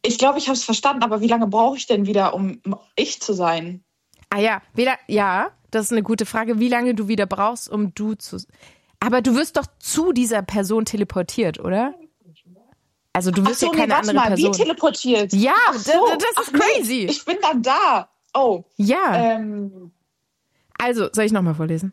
Ich glaube, ich habe es verstanden, aber wie lange brauche ich denn wieder, um ich zu sein? Ah ja, das ist eine gute Frage, wie lange du wieder brauchst, um du zu... Aber du wirst doch zu dieser Person teleportiert, oder? Also du wirst ja keine andere Person. Wie teleportiert? Ja, das ist crazy. Nee, ich bin dann da. Oh. Ja. Also, soll ich nochmal vorlesen?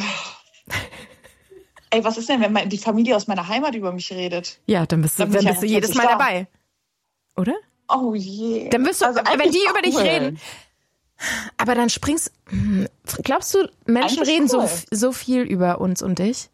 Ey, was ist denn, wenn die Familie aus meiner Heimat über mich redet? Ja, dann bist du jedes Mal dabei. Oder? Oh je. Dann wirst du, wenn die über dich reden. Aber dann glaubst du, Menschen reden so viel über uns und dich?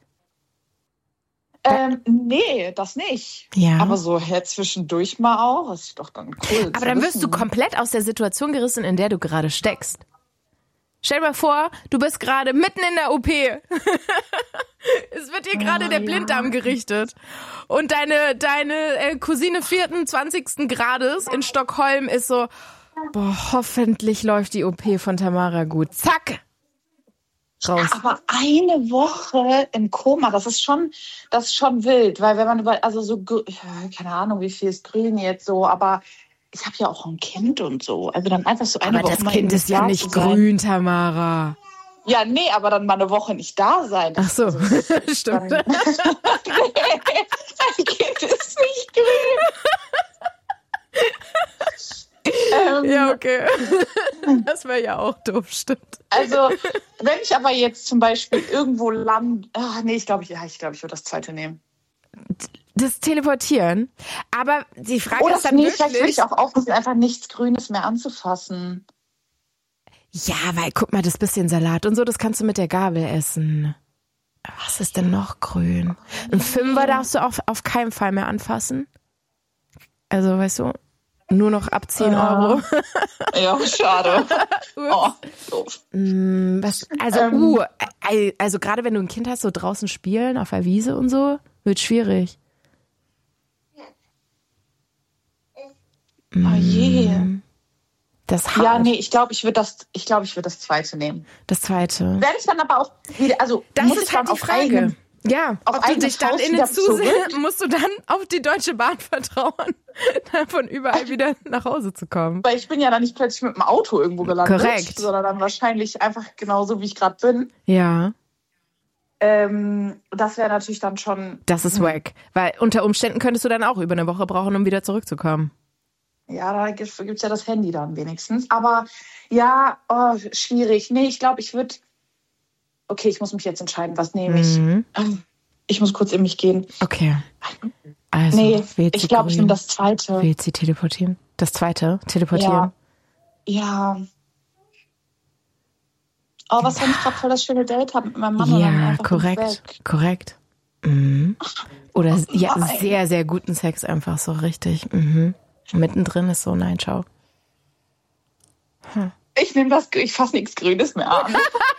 Nee, das nicht. Ja. Aber so zwischendurch mal auch, das ist doch dann cool. Aber dann wirst du komplett aus der Situation gerissen, in der du gerade steckst. Stell dir mal vor, du bist gerade mitten in der OP. Es wird dir gerade der Blinddarm gerichtet. Und deine Cousine 24. Grades in Stockholm ist so, hoffentlich läuft die OP von Tamara gut. Zack! Raus. Ja, aber eine Woche im Koma, das ist schon wild, weil wenn man keine Ahnung, wie viel ist grün jetzt so, aber ich habe ja auch ein Kind und so, also dann einfach so eine Woche. Aber das Kind ist ja nicht grün, Tamara. Ja, nee, aber dann mal eine Woche nicht da sein. Ach so, stimmt. Mein Kind ist nicht grün. Ja, okay. Das wäre ja auch doof, stimmt. Also, wenn ich aber jetzt zum Beispiel irgendwo lande... ich glaube, ich würde das zweite nehmen. Das Teleportieren? Aber die Frage ist dann wirklich... Vielleicht will ich auch aufpassen, einfach nichts Grünes mehr anzufassen. Ja, weil guck mal, das bisschen Salat und so, das kannst du mit der Gabel essen. Was ist denn noch grün? Ein Fünfer darfst du auch auf keinen Fall mehr anfassen. Also, weißt du... Nur noch ab 10 Euro. Ja, schade. Doof. Also gerade wenn du ein Kind hast, so draußen spielen, auf der Wiese und so, wird schwierig. Oh je. Das ja, nee, ich glaube, ich würde das zweite nehmen. Das zweite. Werde ich dann aber auch wieder, das ist halt die Frage. Ja, ob du dich dann musst du dann auf die Deutsche Bahn vertrauen, von überall wieder nach Hause zu kommen. Weil ich bin ja dann nicht plötzlich mit dem Auto irgendwo gelandet. Korrekt. Sondern dann wahrscheinlich einfach genauso, wie ich gerade bin. Ja. Das wäre natürlich dann schon... Das ist wack. Weil unter Umständen könntest du dann auch über eine Woche brauchen, um wieder zurückzukommen. Ja, da gibt's ja das Handy dann wenigstens. Aber ja, schwierig. Nee, ich glaube, ich würde... Okay, ich muss mich jetzt entscheiden, was nehme ich. Ich muss kurz in mich gehen. Okay. Also, ich glaube, ich nehme das zweite. Wählt sie teleportieren? Das zweite? Teleportieren? Ja. Oh, was, wenn ich gerade voll das schöne Date habe mit meinem Mann? Ja, korrekt. Mhm. Oder sehr, sehr guten Sex einfach so richtig. Mhm. Mittendrin ist so, nein, schau. Ich fasse nichts Grünes mehr an.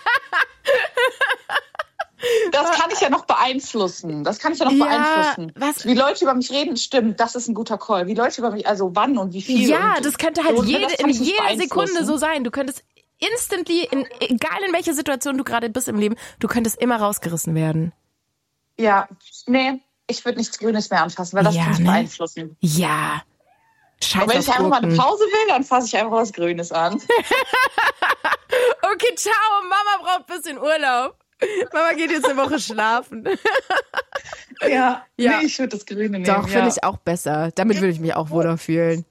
Das kann ich ja noch beeinflussen. Was? Wie Leute über mich reden, stimmt, das ist ein guter Call. Wie Leute über mich, also wann und wie viel. Ja, das könnte halt in jeder Sekunde so sein. Du könntest instantly, egal in welcher Situation du gerade bist im Leben, du könntest immer rausgerissen werden. Ja, nee, ich würde nichts Grünes mehr anfassen, weil das kann ich beeinflussen. Ja. Scheiße. Und wenn ich einfach mal eine Pause will, dann fasse ich einfach was Grünes an. Okay, ciao, Mama braucht ein bisschen Urlaub. Mama geht jetzt eine Woche schlafen. Ja. Nee, ich würde das Grüne nehmen. Doch, finde ich auch besser. Damit würde ich mich auch wohler fühlen.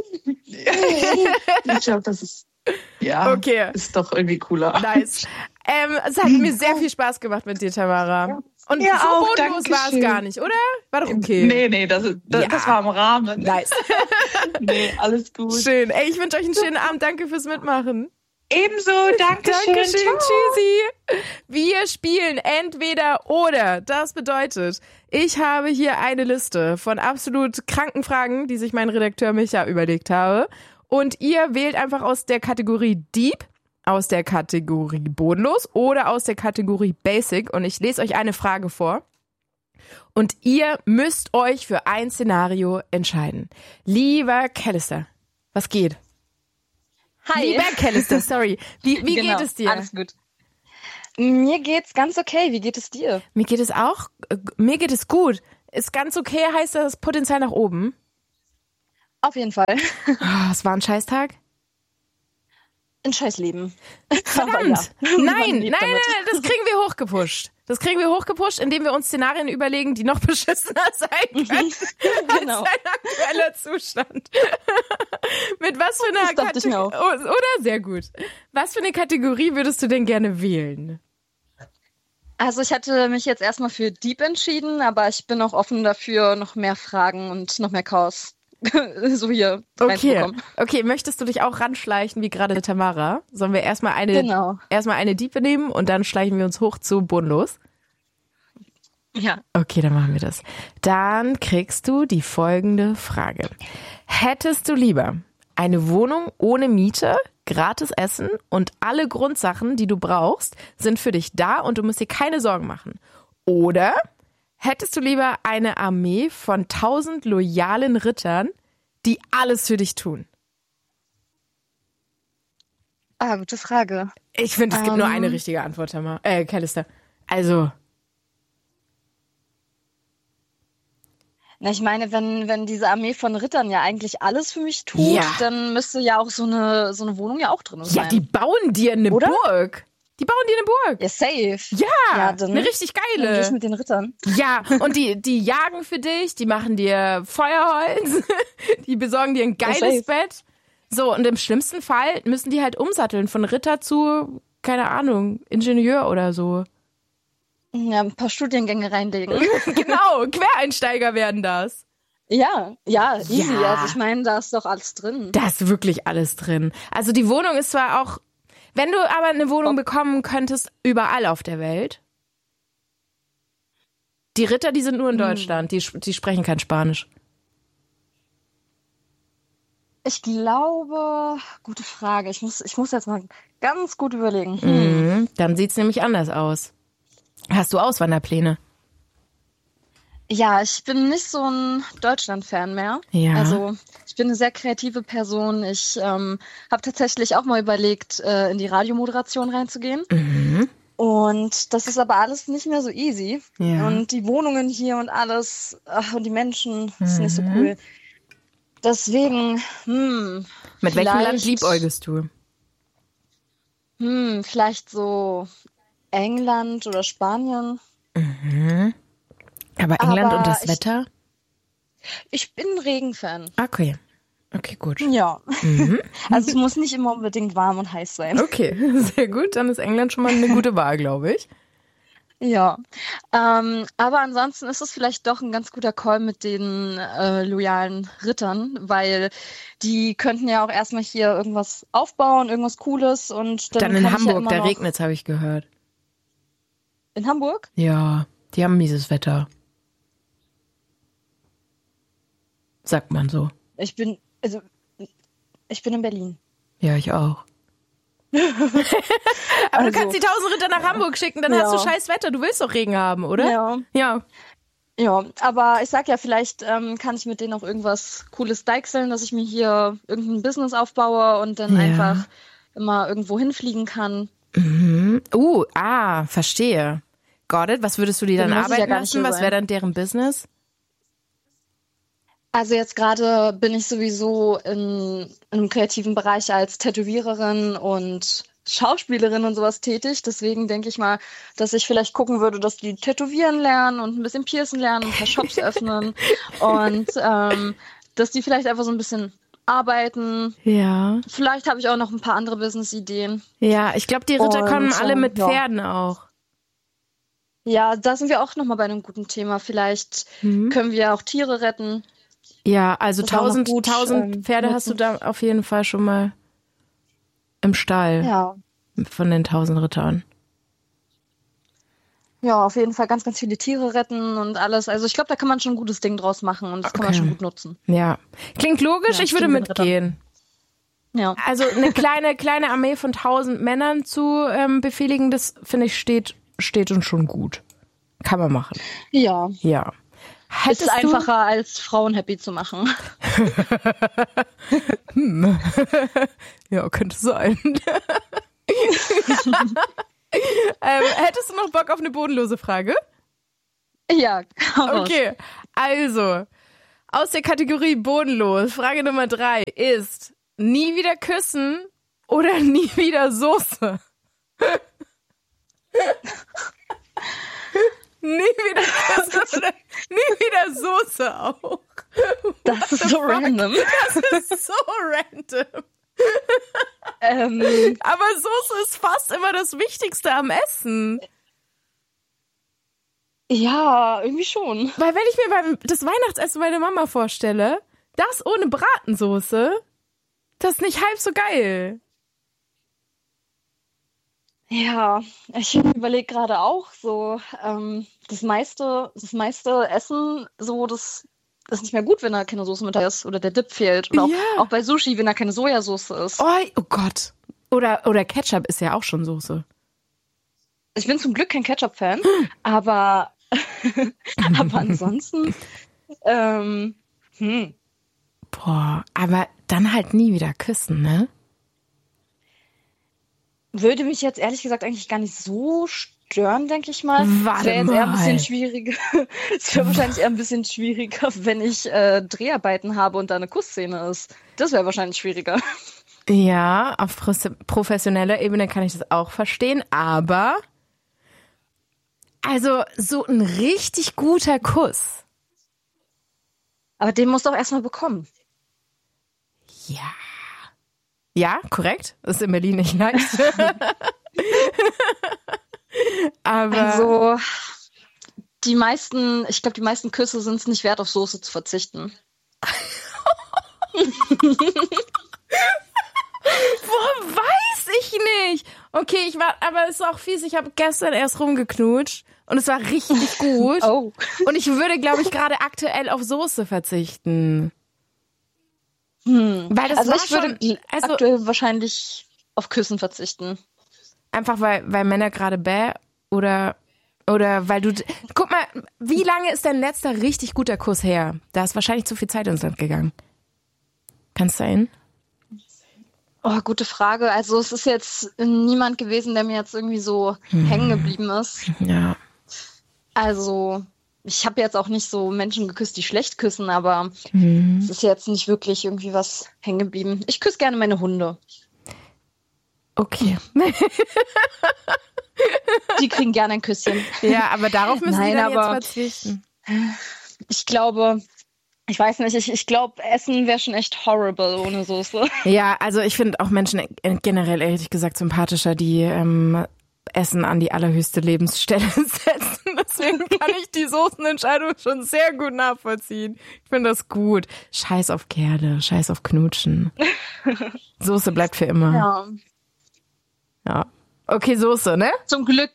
Ich glaube, das ist... Ja, okay. Ist doch irgendwie cooler. Nice. Es hat mir sehr viel Spaß gemacht mit dir, Tamara. Und ja, so auch, bodenlos war es gar nicht, oder? War doch okay. Nee, das war im Rahmen. Nice. Nee, alles gut. Schön. Ey, ich wünsche euch einen schönen Abend. Danke fürs Mitmachen. Ebenso, Dankeschön. Tschüssi. Wir spielen entweder oder. Das bedeutet, ich habe hier eine Liste von absolut kranken Fragen, die sich mein Redakteur Micha überlegt habe. Und ihr wählt einfach aus der Kategorie Deep, aus der Kategorie Bodenlos oder aus der Kategorie Basic. Und ich lese euch eine Frage vor. Und ihr müsst euch für ein Szenario entscheiden. Lieber Callister, was geht? Hi. Lieber Callister, sorry. Wie geht es dir? Alles gut. Mir geht's ganz okay. Wie geht es dir? Mir geht es gut. Ist ganz okay, heißt das Potenzial nach oben? Auf jeden Fall. Es war ein Scheißtag? Ein Scheißleben. Verdammt. Man Nein, lebt damit. das kriegen wir hochgepusht. Das kriegen wir hochgepusht, indem wir uns Szenarien überlegen, die noch beschissener sein können Genau. als ein aktueller Zustand. Mit was für einer Das dachte ich mir auch. Oder? Sehr gut. Was für eine Kategorie würdest du denn gerne wählen? Also ich hatte mich jetzt erstmal für Deep entschieden, aber ich bin auch offen dafür, noch mehr Fragen und noch mehr Chaos so hier reinzubekommen. Okay, möchtest du dich auch ranschleichen wie gerade Tamara? Sollen wir erstmal Genau. eine Diepe nehmen und dann schleichen wir uns hoch zu bodenlos? Ja. Okay, dann machen wir das. Dann kriegst du die folgende Frage. Hättest du lieber eine Wohnung ohne Miete, gratis Essen und alle Grundsachen, die du brauchst, sind für dich da und du musst dir keine Sorgen machen? Oder hättest du lieber eine Armee von 1000 loyalen Rittern, die alles für dich tun? Gute Frage. Ich finde, es gibt nur eine richtige Antwort, Callister. Also, Na, ich meine, wenn diese Armee von Rittern ja eigentlich alles für mich tut, Ja. dann müsste ja auch so eine Wohnung ja auch drin sein. ja, die bauen dir eine Oder? Burg. Die bauen dir eine Burg. Ja, safe. Ja, dann, eine richtig dann gehe ich geile. mit den Rittern. Ja, und die jagen für dich, die machen dir Feuerholz, die besorgen dir ein geiles safe. Bett. So, und im schlimmsten Fall müssen die halt umsatteln von Ritter zu, keine Ahnung, Ingenieur oder so. Ja, ein paar Studiengänge reinlegen. Genau, Quereinsteiger werden das. Ja, easy. Ja. Also ich meine, da ist doch alles drin. Da ist wirklich alles drin. Also die Wohnung ist zwar auch, wenn du aber eine Wohnung bekommen könntest, überall auf der Welt. Die Ritter, die sind nur in Deutschland, die sprechen kein Spanisch. Ich glaube, gute Frage. Ich muss jetzt mal ganz gut überlegen. Dann sieht's nämlich anders aus. Hast du Auswanderpläne? Ja, ich bin nicht so ein Deutschland-Fan mehr. Ja. Also ich bin eine sehr kreative Person. Ich habe tatsächlich auch mal überlegt, in die Radiomoderation reinzugehen. Und das ist aber alles nicht mehr so easy. Ja. Und die Wohnungen hier und alles und die Menschen, das ist nicht so cool. Deswegen, Mit welchem Land vielleicht- liebäugelst du? vielleicht so England oder Spanien. Aber England Aber und das ich- Wetter? Ich bin ein Regenfan. Okay, gut. Ja. Also es muss nicht immer unbedingt warm und heiß sein. Okay, sehr gut. Dann ist England schon mal eine gute Wahl, glaube ich. Ja. Aber ansonsten ist es vielleicht doch ein ganz guter Call mit den loyalen Rittern, weil die könnten ja auch erstmal hier irgendwas aufbauen, irgendwas Cooles und dann Dann in kann ich ja Hamburg, immer da noch- regnet's, habe ich gehört. In Hamburg? Ja, die haben mieses Wetter. Sagt man so. Ich bin in Berlin. Ja, ich auch. Aber du kannst die 1000 Ritter nach Hamburg schicken, dann hast du Ja. scheiß Wetter. Du willst doch Regen haben, oder? Ja. Ja. Ja, aber ich sag ja, vielleicht kann ich mit denen auch irgendwas Cooles deichseln, dass ich mir hier irgendein Business aufbaue und dann Ja. einfach immer irgendwo hinfliegen kann. Verstehe. Got it. Was würdest du dir dann Dann muss ich ja arbeiten gar nicht lassen? hier Was sein. wäre dann deren Business? Also jetzt gerade bin ich sowieso in einem kreativen Bereich als Tätowiererin und Schauspielerin und sowas tätig. Deswegen denke ich mal, dass ich vielleicht gucken würde, dass die tätowieren lernen und ein bisschen piercen lernen und ein paar Shops öffnen. Und dass die vielleicht einfach so ein bisschen arbeiten. Ja. Vielleicht habe ich auch noch ein paar andere Business-Ideen. Ja, ich glaube, die Ritter Und, kommen alle mit ja. Pferden auch. Ja, da sind wir auch nochmal bei einem guten Thema. Vielleicht können wir auch Tiere retten. Ja, also Das war noch 1000 gut, 1000 Pferde hast du da auf jeden Fall schon mal im Stall Ja. von den 1000 Rittern. Ja, auf jeden Fall ganz, ganz viele Tiere retten und alles. Also ich glaube, da kann man schon ein gutes Ding draus machen und das kann man Okay. schon gut nutzen. Ja. Klingt logisch, Ja, ich würde stimmt, mit mitgehen. Ja. Also eine kleine Armee von 1000 Männern zu befehligen, das finde ich steht uns schon gut. Kann man machen. Ja. Ja. Ist Hättest du- einfacher, als Frauen happy zu machen. Ja, könnte sein. Hättest du noch Bock auf eine bodenlose Frage? Ja. hau raus. Okay, also, Aus der Kategorie bodenlos. Frage Nummer 3 ist: Nie wieder küssen oder nie wieder Soße? Nie wieder küssen oder nie wieder Soße auch. Das ist so random. Das ist so random. Aber Soße ist fast immer das Wichtigste am Essen. Ja, irgendwie schon. Weil wenn ich mir das Weihnachtsessen meiner Mama vorstelle, das ohne Bratensoße, das ist nicht halb so geil. Ja, ich überlege gerade auch so, das meiste Essen, so, das ist nicht mehr gut, wenn da keine Soße mit dabei ist oder der Dip fehlt. Oder auch bei Sushi, wenn da keine Sojasauce ist. Oh Gott. Oder Ketchup ist ja auch schon Soße. Ich bin zum Glück kein Ketchup-Fan, aber ansonsten, Boah, aber dann halt nie wieder küssen, ne? würde mich jetzt ehrlich gesagt eigentlich gar nicht so stören, denke ich mal. Warte Es wäre jetzt eher ein mal. bisschen schwieriger. Es wäre wahrscheinlich eher ein bisschen schwieriger, wenn ich Dreharbeiten habe und da eine Kussszene ist. Das wäre wahrscheinlich schwieriger. Ja, auf professioneller Ebene kann ich das auch verstehen, aber also so ein richtig guter Kuss. Aber den musst du auch erstmal bekommen. Ja. Ja, korrekt. Ist in Berlin nicht leicht. Aber Also, die meisten Küsse sind es nicht wert, auf Soße zu verzichten. Woher weiß ich nicht? Okay, aber es ist auch fies. Ich habe gestern erst rumgeknutscht und es war richtig gut. Oh. Und ich würde, glaube ich, gerade aktuell auf Soße verzichten. Weil das Also war ich würde schon, aktuell wahrscheinlich auf Küssen verzichten. einfach weil Männer gerade oder weil du, guck mal, wie lange ist dein letzter richtig guter Kuss her? Da ist wahrscheinlich zu viel Zeit ins Land gegangen. Kann es sein? Oh, gute Frage. Also es ist jetzt niemand gewesen, der mir jetzt irgendwie so hängen geblieben ist. Ja. Also ich habe jetzt auch nicht so Menschen geküsst, die schlecht küssen, aber es ist jetzt nicht wirklich irgendwie was hängen geblieben. Ich küsse gerne meine Hunde. Okay. Die kriegen gerne ein Küsschen. Ja, aber darauf müssen Nein, wir dann jetzt aber verzichten. ich glaube, ich weiß nicht, ich glaube, Essen wäre schon echt horrible ohne Soße. Ja, also ich finde auch Menschen generell ehrlich gesagt sympathischer, die Essen an die allerhöchste Lebensstelle setzen. Deswegen kann ich die Soßenentscheidung schon sehr gut nachvollziehen. Ich finde das gut. Scheiß auf Kerle, scheiß auf Knutschen. Soße bleibt für immer. Ja. Ja. Okay, Soße, ne? Zum Glück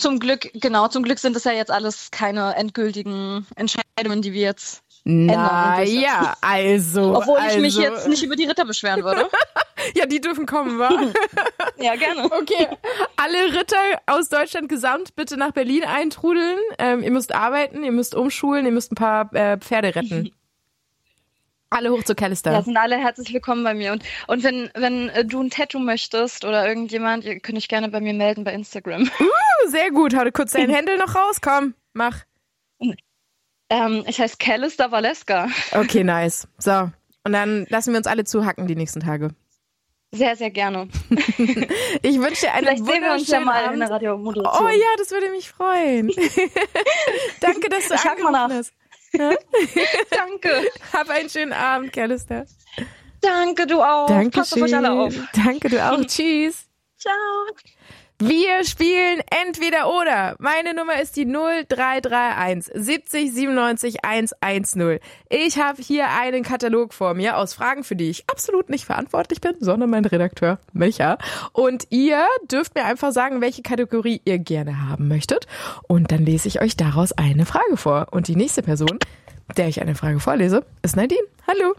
sind das ja jetzt alles keine endgültigen Entscheidungen, die wir jetzt ändern. Ja, also. Obwohl ich mich jetzt nicht über die Ritter beschweren würde. Ja, die dürfen kommen, wa? Ja, gerne. Okay, alle Ritter aus Deutschland gesamt bitte nach Berlin eintrudeln. Ihr müsst arbeiten, ihr müsst umschulen, ihr müsst ein paar Pferde retten. Alle hoch zu Callister. Ja, sind alle herzlich willkommen bei mir. Und wenn du ein Tattoo möchtest oder irgendjemand, ihr könnt euch gerne bei mir melden bei Instagram. Sehr gut, hau dir kurz deinen Händel noch raus, komm, mach. Ich heiße Callister Valeska. Okay, nice. So, und dann lassen wir uns alle zuhacken die nächsten Tage. Sehr, sehr gerne. Ich wünsche dir einen Vielleicht sehen wir uns ja wunderschönen mal Abend. in der Radiomoderation. Oh ja, das würde mich freuen. Danke, dass du Ich hack mal nach. angerufen hast. Ja? Danke. Hab einen schönen Abend, Callister. Danke, du auch. Dankeschön. Passt auf euch alle auf. Danke, du auch. Tschüss. Ciao. Wir spielen entweder oder. Meine Nummer ist die 0331 70 97 110. Ich habe hier einen Katalog vor mir aus Fragen, für die ich absolut nicht verantwortlich bin, sondern mein Redakteur Micha. Und ihr dürft mir einfach sagen, welche Kategorie ihr gerne haben möchtet. Und dann lese ich euch daraus eine Frage vor. Und die nächste Person, der ich eine Frage vorlese, ist Nadine. Hallo.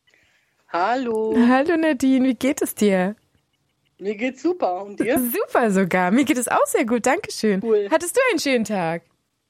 Hallo, Hallo Nadine, wie geht es dir? mir geht's super. Und dir? Super sogar. Mir geht es auch sehr gut. Dankeschön. Cool. Hattest du einen schönen Tag?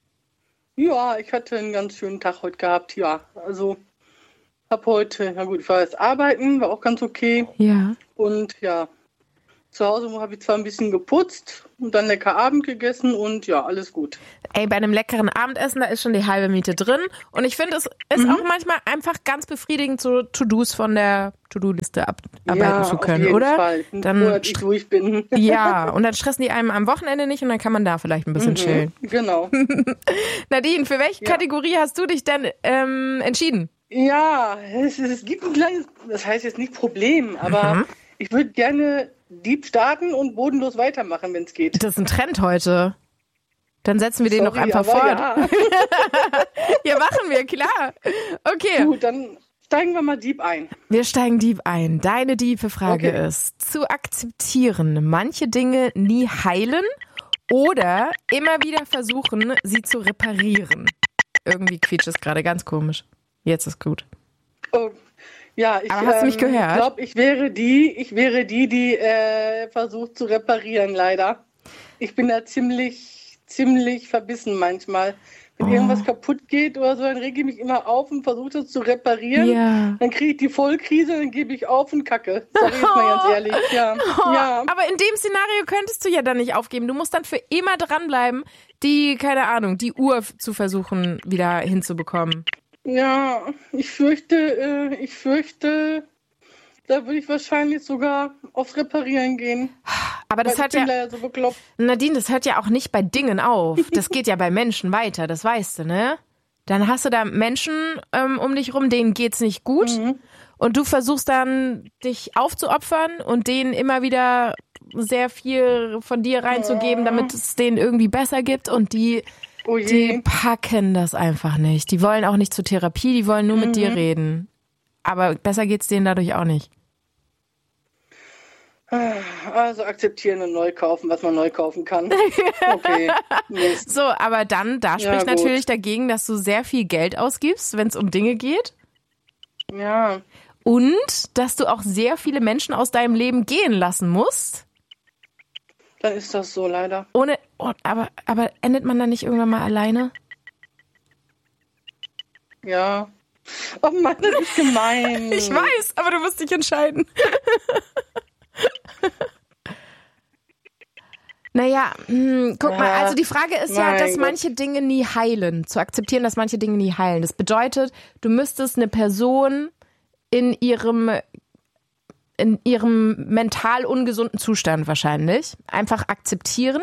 Ja, ich hatte einen ganz schönen Tag heute gehabt. Ja, also hab heute, na gut, ich war jetzt arbeiten, war auch ganz okay. Ja. Und ja, zu Hause habe ich zwar ein bisschen geputzt, und dann lecker Abend gegessen und ja, alles gut. Ey, bei einem leckeren Abendessen, da ist schon die halbe Miete drin. Und ich finde, es ist auch manchmal einfach ganz befriedigend, so To-Dos von der To-Do-Liste abarbeiten zu können, auf jeden oder? Fall. Dann ich durch bin. Ja, und dann stressen die einem am Wochenende nicht und dann kann man da vielleicht ein bisschen chillen. Genau. Nadine, für welche Kategorie hast du dich denn entschieden? Ja, es gibt ein kleines, das heißt jetzt nicht Problem, aber ich würde gerne Dieb starten und bodenlos weitermachen, wenn es geht. Das ist ein Trend heute. Dann setzen wir den noch einfach fort. Ja. Ja, machen wir, klar. Okay. Gut, dann steigen wir mal Dieb ein. Wir steigen Dieb ein. Deine Diebe-Frage ist, zu akzeptieren, manche Dinge nie heilen oder immer wieder versuchen, sie zu reparieren. Irgendwie quietscht es gerade ganz komisch. Jetzt ist gut. Oh. Ja, aber hast du mich gehört? Ich glaube, ich wäre die versucht zu reparieren, leider. Ich bin da ziemlich verbissen manchmal. Wenn irgendwas kaputt geht oder so, dann rege ich mich immer auf und versuche es zu reparieren. Ja. Dann kriege ich die Vollkrise, dann gebe ich auf und kacke. Sag ich jetzt mal ganz ehrlich. Ja. Ja. Aber in dem Szenario könntest du ja dann nicht aufgeben. Du musst dann für immer dranbleiben, die Uhr zu versuchen, wieder hinzubekommen. Ja, ich fürchte, da würde ich wahrscheinlich sogar aufs Reparieren gehen. Aber das hat ja, so bekloppt. Nadine, das hört ja auch nicht bei Dingen auf. Das geht ja bei Menschen weiter, das weißt du, ne? Dann hast du da Menschen um dich rum, denen geht's nicht gut. Und du versuchst dann, dich aufzuopfern und denen immer wieder sehr viel von dir reinzugeben, damit es denen irgendwie besser gibt. Und die packen das einfach nicht. Die wollen auch nicht zur Therapie, die wollen nur mit dir reden. Aber besser geht's denen dadurch auch nicht. Also akzeptieren und neu kaufen, was man neu kaufen kann. Okay. Mist. So, aber dann, da spricht natürlich dagegen, dass du sehr viel Geld ausgibst, wenn es um Dinge geht. Ja. Und dass du auch sehr viele Menschen aus deinem Leben gehen lassen musst. Dann ist das so, leider. Aber endet man dann nicht irgendwann mal alleine? Ja. Oh Mann, das ist gemein. Ich weiß, aber du musst dich entscheiden. Naja, guck mal, also die Frage ist ja, dass manche Dinge nie heilen. Zu akzeptieren, dass manche Dinge nie heilen. Das bedeutet, du müsstest eine Person in ihrem mental ungesunden Zustand wahrscheinlich einfach akzeptieren,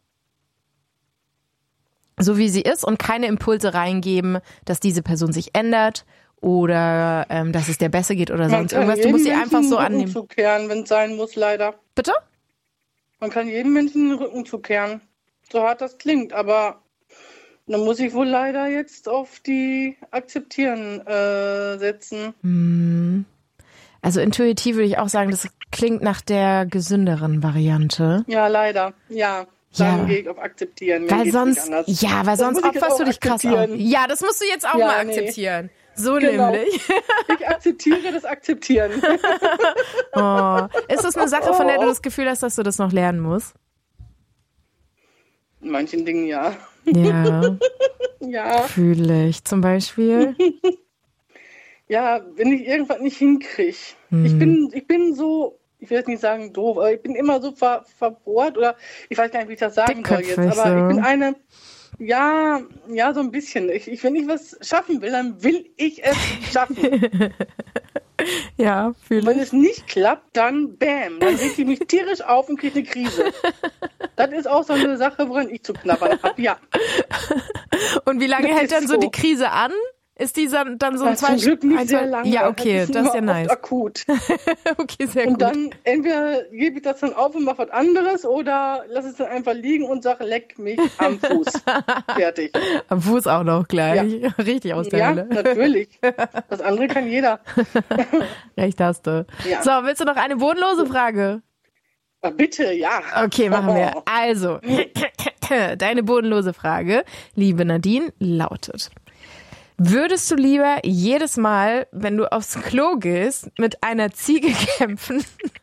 so wie sie ist, und keine Impulse reingeben, dass diese Person sich ändert oder dass es der besser geht oder sonst irgendwas. Du musst sie einfach so annehmen. Zukehren, wenn es sein muss, leider. Bitte? Man kann jedem Menschen den Rücken zukehren. So hart das klingt, aber dann muss ich wohl leider jetzt auf die Akzeptieren setzen. Also intuitiv würde ich auch sagen, das klingt nach der gesünderen Variante. Ja, leider. Ja. Dann gehe ich auf Akzeptieren. Weil sonst opferst du dich krass auf. Ja, das musst du jetzt auch mal akzeptieren. So nämlich. Ich akzeptiere das Akzeptieren. Ist das eine Sache, von der du das Gefühl hast, dass du das noch lernen musst? In manchen Dingen ja. Ja. Ja. Fühle ich. Zum Beispiel? Ja, wenn ich irgendwas nicht hinkriege. Ich bin so, ich will jetzt nicht sagen doof, aber ich bin immer so verbohrt oder ich weiß gar nicht, wie ich das sagen soll jetzt. Aber ich bin eine, ja, so ein bisschen. Wenn ich was schaffen will, dann will ich es schaffen. Ja, fühle ich. Wenn es nicht klappt, dann bam, dann reg ich mich tierisch auf und kriege eine Krise. Das ist auch so eine Sache, woran ich zu knabbern habe, ja. Und wie lange hält dann so die Krise an? Ist die dann so ein Zum Glück nicht sehr lange. Ja, okay, das ist ja nice. Akut. Okay, sehr gut. Und dann entweder gebe ich das dann auf und mache was anderes oder lasse es dann einfach liegen und sage, leck mich am Fuß. Fertig. Am Fuß auch noch gleich. Ja. Richtig aus der Hölle. Ja, natürlich. Das andere kann jeder. Recht hast du. Ja. So, willst du noch eine bodenlose Frage? Bitte, ja. Okay, machen wir. Also, deine bodenlose Frage, liebe Nadine, lautet: Würdest du lieber jedes Mal, wenn du aufs Klo gehst, mit einer Ziege kämpfen?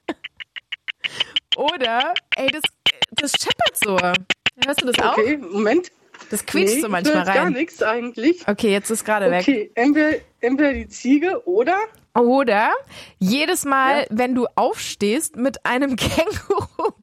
Oder, das scheppert so. Hörst du das auch? Okay, Moment. Das quietscht so manchmal rein. Gar nichts eigentlich. Okay, jetzt ist gerade weg. Okay, entweder die Ziege oder jedes Mal, wenn du aufstehst, mit einem Känguru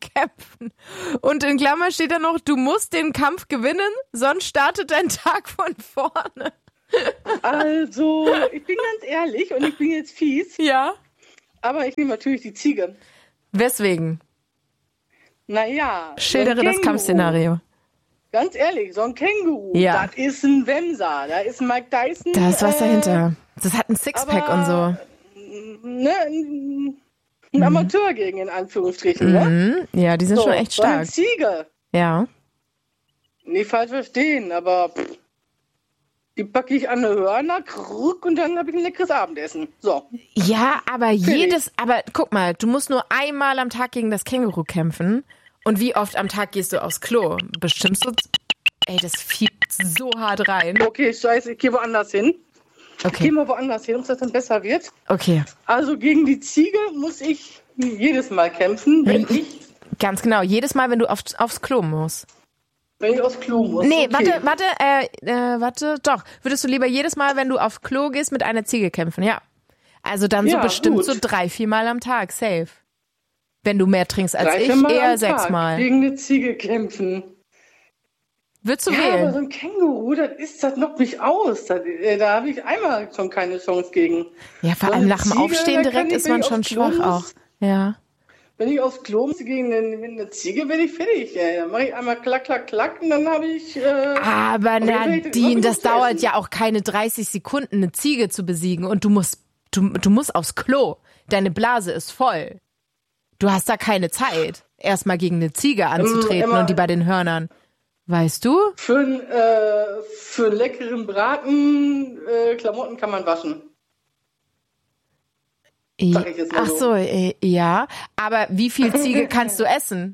kämpfen. Und in Klammer steht da noch, du musst den Kampf gewinnen, sonst startet dein Tag von vorne. Also, ich bin ganz ehrlich und ich bin jetzt fies. Ja. Aber ich nehme natürlich die Ziege. Weswegen? Naja. Schildere das Kampfszenario. Ganz ehrlich, so ein Känguru, ja. Das ist ein Wemser, da ist ein Mike Tyson. Da ist was dahinter. Das hat ein Sixpack und so. Ne, ein Amateur gegen, in Anführungsstrichen, ne? Ja, die sind schon echt stark. So eine Ziege. Ja. Nicht falsch verstehen, aber die packe ich an eine Hörner, und dann habe ich ein leckeres Abendessen. So. Ja, aber aber guck mal, du musst nur einmal am Tag gegen das Känguru kämpfen. Und wie oft am Tag gehst du aufs Klo? Bestimmt so. Ey, das fiebt so hart rein. Okay, scheiße, ich gehe woanders hin. Okay. Ich gehe mal woanders hin, ob das dann besser wird. Okay. Also gegen die Ziege muss ich jedes Mal kämpfen, wenn ich... Ganz genau, jedes Mal, wenn du aufs Klo musst. Wenn ich aufs Klo muss. Nee, okay. warte, doch. Würdest du lieber jedes Mal, wenn du aufs Klo gehst, mit einer Ziege kämpfen? Ja. Also dann so bestimmt gut. so 3-4 Mal am Tag, safe. Wenn du mehr trinkst als ich, eher 6 Mal. Gegen eine Ziege kämpfen. Würdest du aber wählen? so ein Känguru, das knockt mich aus. Da habe ich einmal schon keine Chance gegen. Ja, vor allem nach dem Aufstehen direkt ist man schon schwach auch. Ja. Wenn ich aufs Klo muss gegen eine Ziege, bin ich fertig. Dann mache ich einmal klack, klack, klack und dann habe ich... aber Nadine, das dauert ja auch keine 30 Sekunden, eine Ziege zu besiegen. Und du musst aufs Klo. Deine Blase ist voll. Du hast da keine Zeit, erstmal gegen eine Ziege anzutreten und die bei den Hörnern. Weißt du? Für einen leckeren Braten, Klamotten kann man waschen. Sag ich jetzt mal Ach so, ja. Aber wie viel Ziege kannst du essen?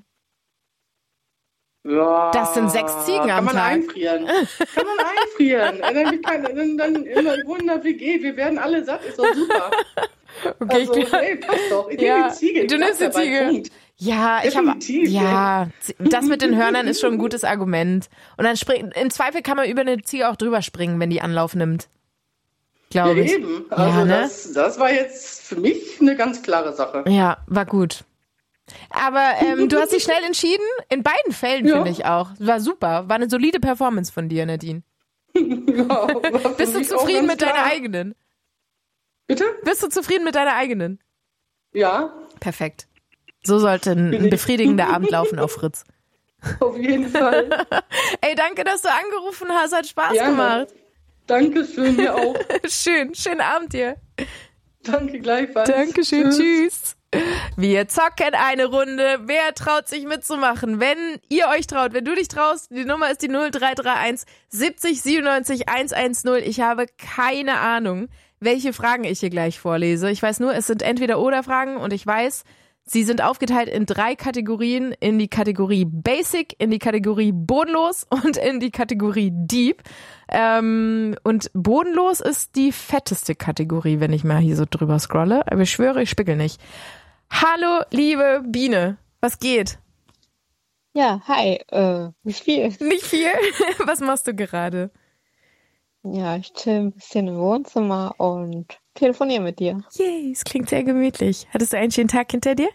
Ja, das sind 6 Ziegen am Tag. Kann man einfrieren. Dann immer ich wohne in der WG, wir werden alle satt, ist doch super. Okay, also, passt doch. Ich nehme die Ziege. Du nimmst die Ziege. Punkt. Ja, das mit den Hörnern ist schon ein gutes Argument. Und dann im Zweifel kann man über eine Ziege auch drüber springen, wenn die Anlauf nimmt. Glaube ich. Eben. Also ne? das war jetzt für mich eine ganz klare Sache. Ja, war gut. Aber du hast dich schnell entschieden. In beiden Fällen finde ich auch. War super. War eine solide Performance von dir, Nadine. Ja, bist du zufrieden mit deiner eigenen? Bitte? Bist du zufrieden mit deiner eigenen? Ja. Perfekt. So sollte ein befriedigender Abend laufen auf Fritz. Auf jeden Fall. Ey, danke, dass du angerufen hast. Hat Spaß gemacht. Dankeschön, dir auch. Schönen Abend dir. Danke gleichfalls. Dankeschön, tschüss. Wir zocken eine Runde. Wer traut sich mitzumachen? Wenn ihr euch traut, wenn du dich traust, die Nummer ist die 0331 70 97 110. Ich habe keine Ahnung, welche Fragen ich hier gleich vorlese. Ich weiß nur, es sind Entweder-Oder-Fragen und ich weiß, sie sind aufgeteilt in 3 Kategorien. In die Kategorie Basic, in die Kategorie Bodenlos und in die Kategorie Deep. Und Bodenlos ist die fetteste Kategorie, wenn ich mal hier so drüber scrolle. Aber ich schwöre, ich spickel nicht. Hallo, liebe Biene. Was geht? Ja, hi. Nicht viel. Nicht viel? Was machst du gerade? Ja, ich chill ein bisschen im Wohnzimmer und telefoniere mit dir. Yay, es klingt sehr gemütlich. Hattest du einen schönen Tag hinter dir?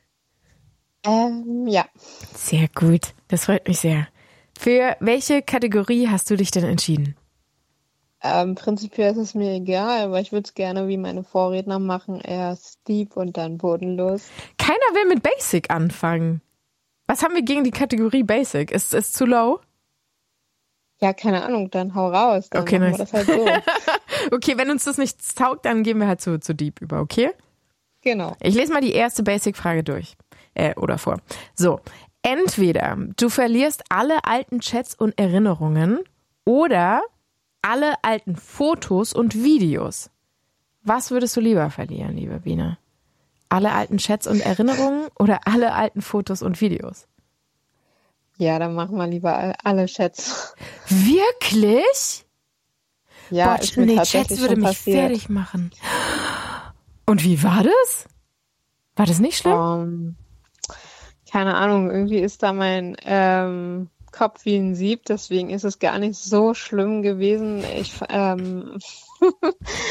Ja. Sehr gut. Das freut mich sehr. Für welche Kategorie hast du dich denn entschieden? Prinzipiell ist es mir egal, aber ich würde es gerne wie meine Vorredner machen. Erst Deep und dann Bodenlos. Keiner will mit Basic anfangen. Was haben wir gegen die Kategorie Basic? Ist es zu low? Ja, keine Ahnung, dann hau raus. Dann okay, machen wir das halt so. Okay, wenn uns das nicht taugt, dann gehen wir halt zu Deep über, okay? Genau. Ich lese mal die erste Basic-Frage durch. Oder vor. So, entweder du verlierst alle alten Chats und Erinnerungen oder alle alten Fotos und Videos. Was würdest du lieber verlieren, liebe Biene? Alle alten Chats und Erinnerungen oder alle alten Fotos und Videos? Ja, dann machen wir lieber alle Chats. Wirklich? Ja, ist mir tatsächlich Chats würde mich fertig machen. Und wie war das? War das nicht schlimm? Keine Ahnung, irgendwie ist da mein Kopf wie ein Sieb, deswegen ist es gar nicht so schlimm gewesen.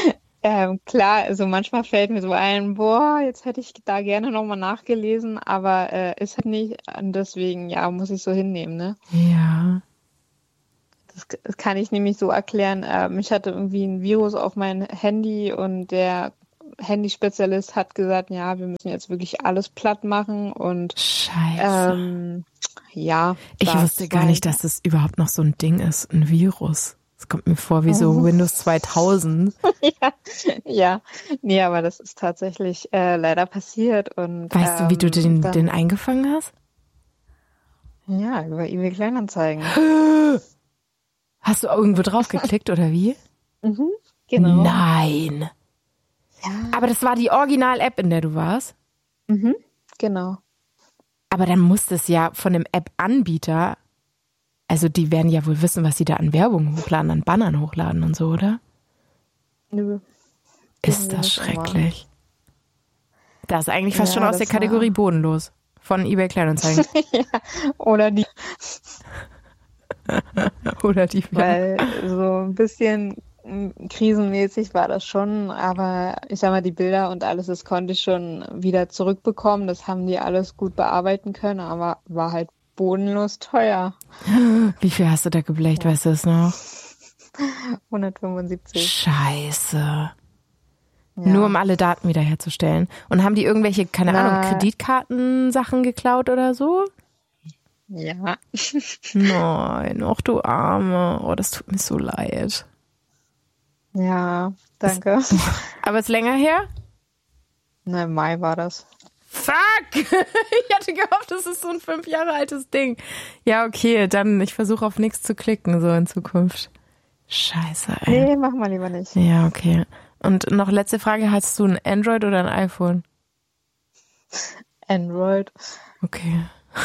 Klar, also manchmal fällt mir so ein, boah, jetzt hätte ich da gerne nochmal nachgelesen, aber ist halt nicht. Und deswegen, ja, muss ich so hinnehmen, ne? Ja. Das kann ich nämlich so erklären. Ich hatte irgendwie ein Virus auf mein Handy und der Handyspezialist hat gesagt, ja, wir müssen jetzt wirklich alles platt machen und Scheiße. ja. Ich wusste gar nicht, dass das überhaupt noch so ein Ding ist, ein Virus. Das kommt mir vor wie so Windows 2000. Ja. Nee, aber das ist tatsächlich leider passiert. Und, weißt du, wie du den eingefangen hast? Ja, über eBay Kleinanzeigen. Hast du irgendwo drauf geklickt oder wie? Mhm, genau. Nein. Ja. Aber das war die Original-App, in der du warst? Mhm, genau. Aber dann muss das ja von dem App-Anbieter, also die werden ja wohl wissen, was sie da an Werbung hochladen, an Bannern hochladen und so, oder? Nö. Ist das schrecklich. Das ist eigentlich fast schon aus der Kategorie bodenlos von eBay Kleinanzeigen. Ja, oder die. Oder die. Weil so ein bisschen krisenmäßig war das schon, aber ich sag mal, die Bilder und alles, das konnte ich schon wieder zurückbekommen. Das haben die alles gut bearbeiten können, aber war halt bodenlos teuer. Wie viel hast du da geblecht, weißt du es noch? 175. Scheiße. Ja. Nur um alle Daten wiederherzustellen. Und haben die irgendwelche, keine Ahnung, Kreditkartensachen geklaut oder so? Ja. Nein, ach du Arme. Oh, das tut mir so leid. Ja, danke. Aber ist länger her? Na, im Mai war das. Fuck! Ich hatte gehofft, das ist so ein 5 Jahre altes Ding. Ja, okay, dann ich versuche auf nichts zu klicken, so in Zukunft. Scheiße, ey. Nee, mach mal lieber nicht. Ja, okay. Und noch letzte Frage, hast du ein Android oder ein iPhone? Android. Okay.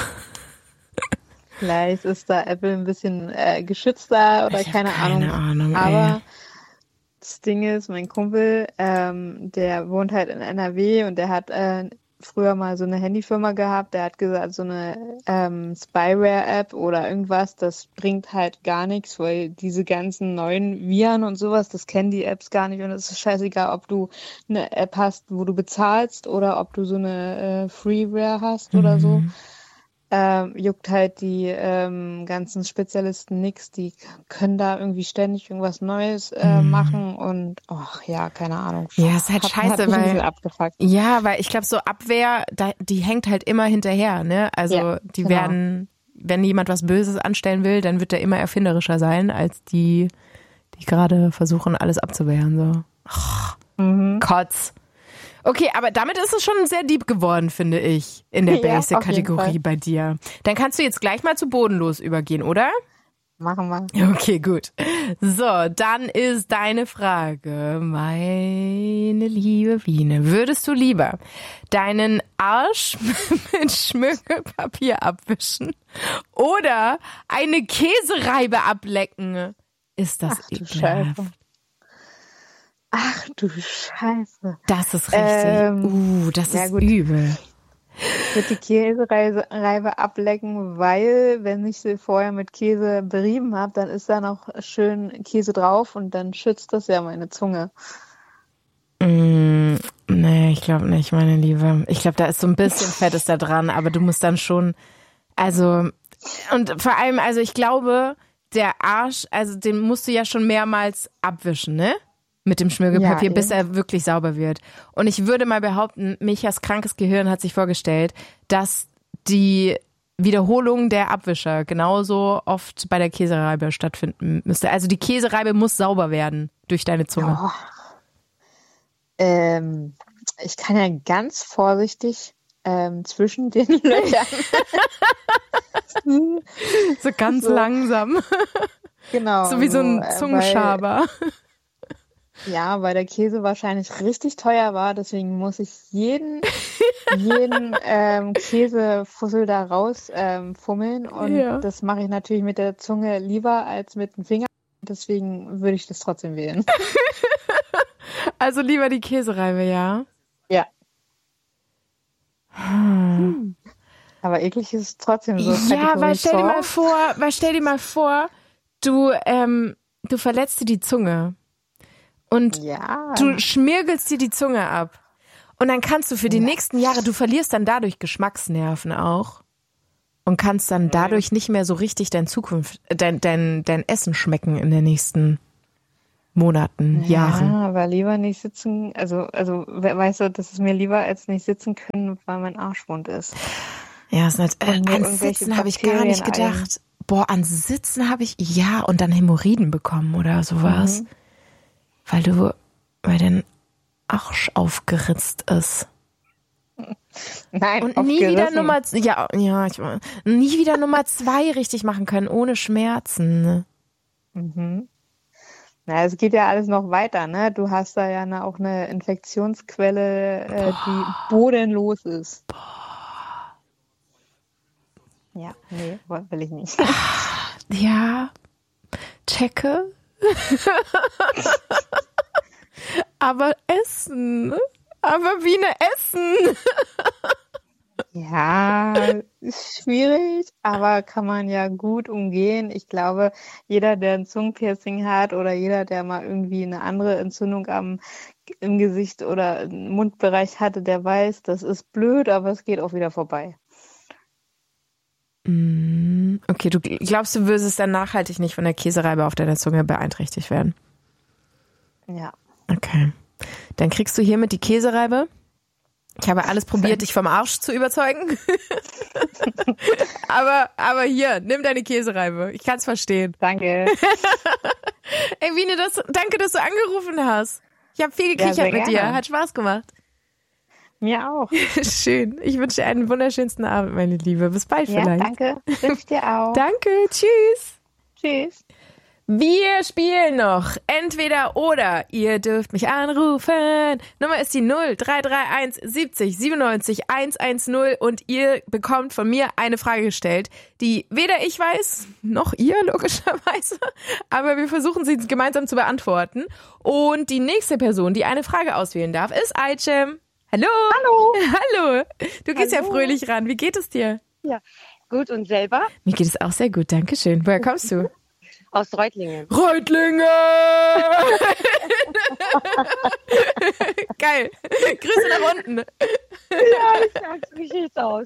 Vielleicht ist da Apple ein bisschen geschützter oder keine Ahnung. Aber das Ding ist, mein Kumpel, der wohnt halt in NRW und der hat früher mal so eine Handyfirma gehabt. Der hat gesagt, so eine Spyware-App oder irgendwas, das bringt halt gar nichts, weil diese ganzen neuen Viren und sowas, das kennen die Apps gar nicht und es ist scheißegal, ob du eine App hast, wo du bezahlst oder ob du so eine Freeware hast oder so. Juckt halt die ganzen Spezialisten nix, die können da irgendwie ständig irgendwas Neues machen und ach ja, keine Ahnung. Ja, ist halt scheiße, hat weil abgefuckt. Ja, weil ich glaube, so Abwehr, die hängt halt immer hinterher, ne? Also Ja, die werden, wenn jemand was Böses anstellen will, dann wird der immer erfinderischer sein, als die gerade versuchen, alles abzuwehren. So. Kotz. Okay, aber damit ist es schon sehr deep geworden, finde ich, in der Ja, Basic-Kategorie bei dir. Dann kannst du jetzt gleich mal zu bodenlos übergehen, oder? Machen wir. Okay, gut. So, dann ist deine Frage, meine liebe Biene. Würdest du lieber deinen Arsch mit Schmirgelpapier abwischen oder eine Käsereibe ablecken? Ist das ekelhaft? Ach du Scheiße. Das ist richtig. Das ist übel. Ich würde die Käsereibe ablecken, weil, wenn ich sie vorher mit Käse berieben habe, dann ist da noch schön Käse drauf und dann schützt das ja meine Zunge. Nee, ich glaube nicht, meine Liebe. Ich glaube, da ist so ein bisschen Fett ist da dran, aber du musst dann schon, also, und vor allem, also ich glaube, der Arsch, also den musst du ja schon mehrmals abwischen, ne? Mit dem Schmirgelpapier, bis er wirklich sauber wird. Und ich würde mal behaupten, Michas krankes Gehirn hat sich vorgestellt, dass die Wiederholung der Abwischer genauso oft bei der Käsereibe stattfinden müsste. Also die Käsereibe muss sauber werden durch deine Zunge. Oh. Ich kann ja ganz vorsichtig zwischen den Löchern. So ganz langsam. Genau. So wie so ein Zungenschaber. Ja, weil der Käse wahrscheinlich richtig teuer war, deswegen muss ich jeden Käsefussel da raus fummeln und das mache ich natürlich mit der Zunge lieber als mit dem Finger, deswegen würde ich das trotzdem wählen. Also lieber die Käsereibe, ja? Ja. Aber eklig ist es trotzdem so. Ja, weil stell dir mal vor, du verletzt dir die Zunge. Und du schmirgelst dir die Zunge ab. Und dann kannst du für die nächsten Jahre, du verlierst dann dadurch Geschmacksnerven auch. Und kannst dann dadurch nicht mehr so richtig dein Essen schmecken in den nächsten Monaten, Jahren. Ja, aber lieber nicht sitzen, also weißt du, das ist mir lieber als nicht sitzen können, weil mein Arschwund ist. Ja, an Sitzen habe ich gar nicht gedacht. Boah, an Sitzen habe ich, und dann Hämorrhoiden bekommen oder sowas. Weil dein Arsch aufgeritzt ist. Nein, und nie wieder Nummer 2 richtig machen können, ohne Schmerzen. Mhm. Na, es geht ja alles noch weiter, ne? Du hast da ja auch eine Infektionsquelle, die bodenlos ist. Ja, nee, will ich nicht. Ja, checke. Aber Essen. Aber Biene, Essen. Ja, ist schwierig, aber kann man ja gut umgehen. Ich glaube, jeder, der ein Zungenpiercing hat oder jeder, der mal irgendwie eine andere Entzündung im Gesicht oder im Mundbereich hatte, der weiß, das ist blöd, aber es geht auch wieder vorbei. Okay, du glaubst, du würdest dann nachhaltig nicht von der Käsereibe auf deiner Zunge beeinträchtigt werden? Ja. Okay. Dann kriegst du hiermit die Käsereibe. Ich habe alles probiert, dich vom Arsch zu überzeugen. aber hier, nimm deine Käsereibe. Ich kann es verstehen. Danke. Ey, Biene, danke, dass du angerufen hast. Ich habe viel gekichert mit dir. Hat Spaß gemacht. Mir auch. Schön. Ich wünsche dir einen wunderschönsten Abend, meine Liebe. Bis bald vielleicht. Ja, danke. Wünsche dir auch. Danke. Tschüss. Tschüss. Wir spielen noch entweder oder. Ihr dürft mich anrufen. Nummer ist die 0331 70 97 110 und ihr bekommt von mir eine Frage gestellt, die weder ich weiß, noch ihr logischerweise, aber wir versuchen sie gemeinsam zu beantworten. Und die nächste Person, die eine Frage auswählen darf, ist Aicem. Hallo. Hallo. Hallo. Du gehst ja fröhlich ran. Wie geht es dir? Ja, gut. Und selber? Mir geht es auch sehr gut. Dankeschön. Woher kommst du? Aus Reutlingen. Reutlingen! Geil. Grüße nach unten. Ja, ich sag's, wie sieht's aus?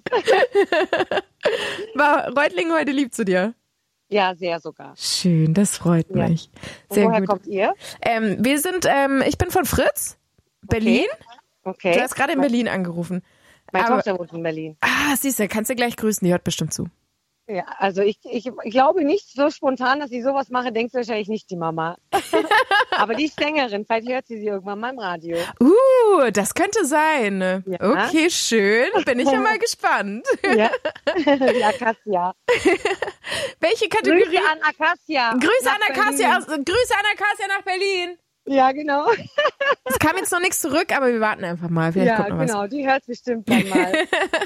War Reutlingen heute lieb zu dir? Ja, sehr sogar. Schön, das freut mich. Sehr woher gut. Kommt ihr? Wir sind, ich bin von Fritz, Berlin. Okay. Du hast gerade in Berlin angerufen. Meine Tochter wohnt in Berlin. Siehst du, kannst du gleich grüßen, die hört bestimmt zu. Ja, also ich glaube nicht so spontan, dass ich sowas mache, denkst du wahrscheinlich nicht die Mama. Aber die ist Sängerin, vielleicht hört sie irgendwann mal im Radio. Das könnte sein. Ja. Okay, schön. Bin ich ja mal gespannt. Ja, die Acacia. Welche Kategorie? Grüße an Acacia. Grüße an Acacia nach Berlin. Ja, genau. Es kam jetzt noch nichts zurück, aber wir warten einfach mal. Vielleicht kommt noch was. Die hört bestimmt dann mal.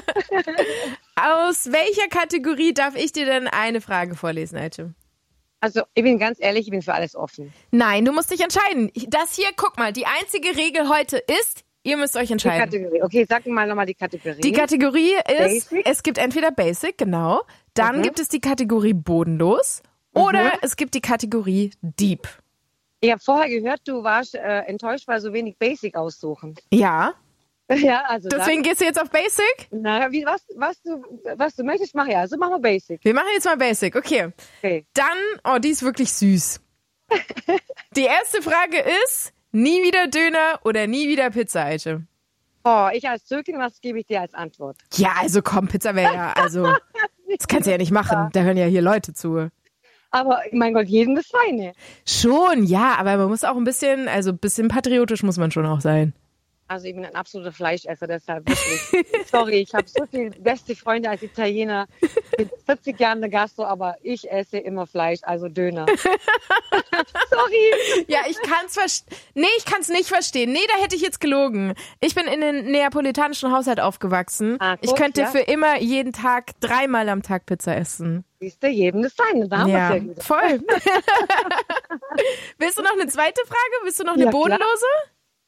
Aus welcher Kategorie darf ich dir denn eine Frage vorlesen, Aicem? Also, ich bin ganz ehrlich, ich bin für alles offen. Nein, du musst dich entscheiden. Das hier, guck mal, die einzige Regel heute ist, ihr müsst euch entscheiden. Die Kategorie. Okay, sag mal nochmal die Kategorie. Die Kategorie ist, Basic? Es gibt entweder Basic, genau. Dann gibt es die Kategorie Bodenlos oder es gibt die Kategorie Deep. Ich habe vorher gehört, du warst enttäuscht, weil so wenig Basic aussuchen. Ja. Ja, also deswegen gehst du jetzt auf Basic? Na, was du möchtest, mach ja. Also machen wir Basic. Wir machen jetzt mal Basic, okay. Dann, die ist wirklich süß. Die erste Frage ist, nie wieder Döner oder nie wieder Pizza, Aicem? Ich als Türkin, was gebe ich dir als Antwort? Ja, also komm, Pizza wäre ja, das kannst du ja nicht machen. Da hören ja hier Leute zu. Aber, mein Gott, jedem das Seine. Schon, ja, aber man muss auch ein bisschen patriotisch muss man schon auch sein. Also ich bin ein absoluter Fleischesser, deshalb wirklich. Sorry, ich habe so viele beste Freunde als Italiener. Mit 40 Jahren eine Gastro, aber ich esse immer Fleisch, also Döner. Sorry. Ja, ich kann's nicht verstehen. Nee, da hätte ich jetzt gelogen. Ich bin in einem neapolitanischen Haushalt aufgewachsen. Ich könnte für immer jeden Tag 3-mal am Tag Pizza essen. Siehst du, jedem das Seine, da haben wir es ja wieder. Voll. Willst du noch eine zweite Frage? Willst du noch eine bodenlose?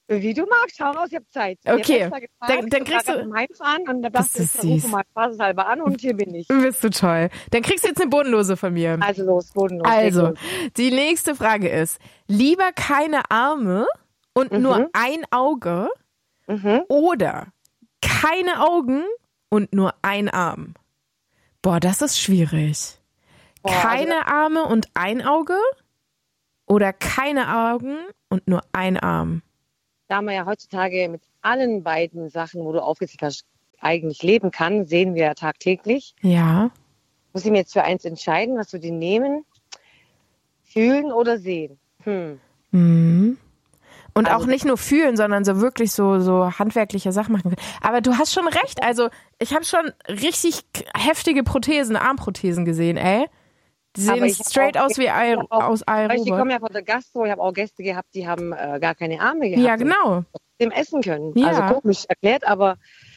Wie du magst, hau raus, ich hab Zeit. Okay, dann kriegst du... im Heimfahren und da dachte ich, rufe mal spaßeshalber an und hier bin ich. Bist du toll. Dann kriegst du jetzt eine bodenlose von mir. Also los, bodenlos. Also, die nächste Frage ist, lieber keine Arme und nur ein Auge oder keine Augen und nur ein Arm? Boah, das ist schwierig. Keine Arme und ein Auge oder keine Augen und nur ein Arm? Da man ja heutzutage mit allen beiden Sachen, wo du aufgezählt hast, eigentlich leben kann, sehen wir ja tagtäglich. Ja. Muss ich mir jetzt für eins entscheiden, was wir die nehmen? Fühlen oder sehen? Und auch nicht nur fühlen, sondern so wirklich so handwerkliche Sachen machen. Aber du hast schon recht. Also ich habe schon richtig heftige Prothesen, Armprothesen gesehen, ey. Die sehen straight aus wie aus Ich komme ja von der Gastro, ich habe auch Gäste gehabt, die haben gar keine Arme gehabt. Ja, genau. Dem essen können. Ja. Also komisch erklärt, aber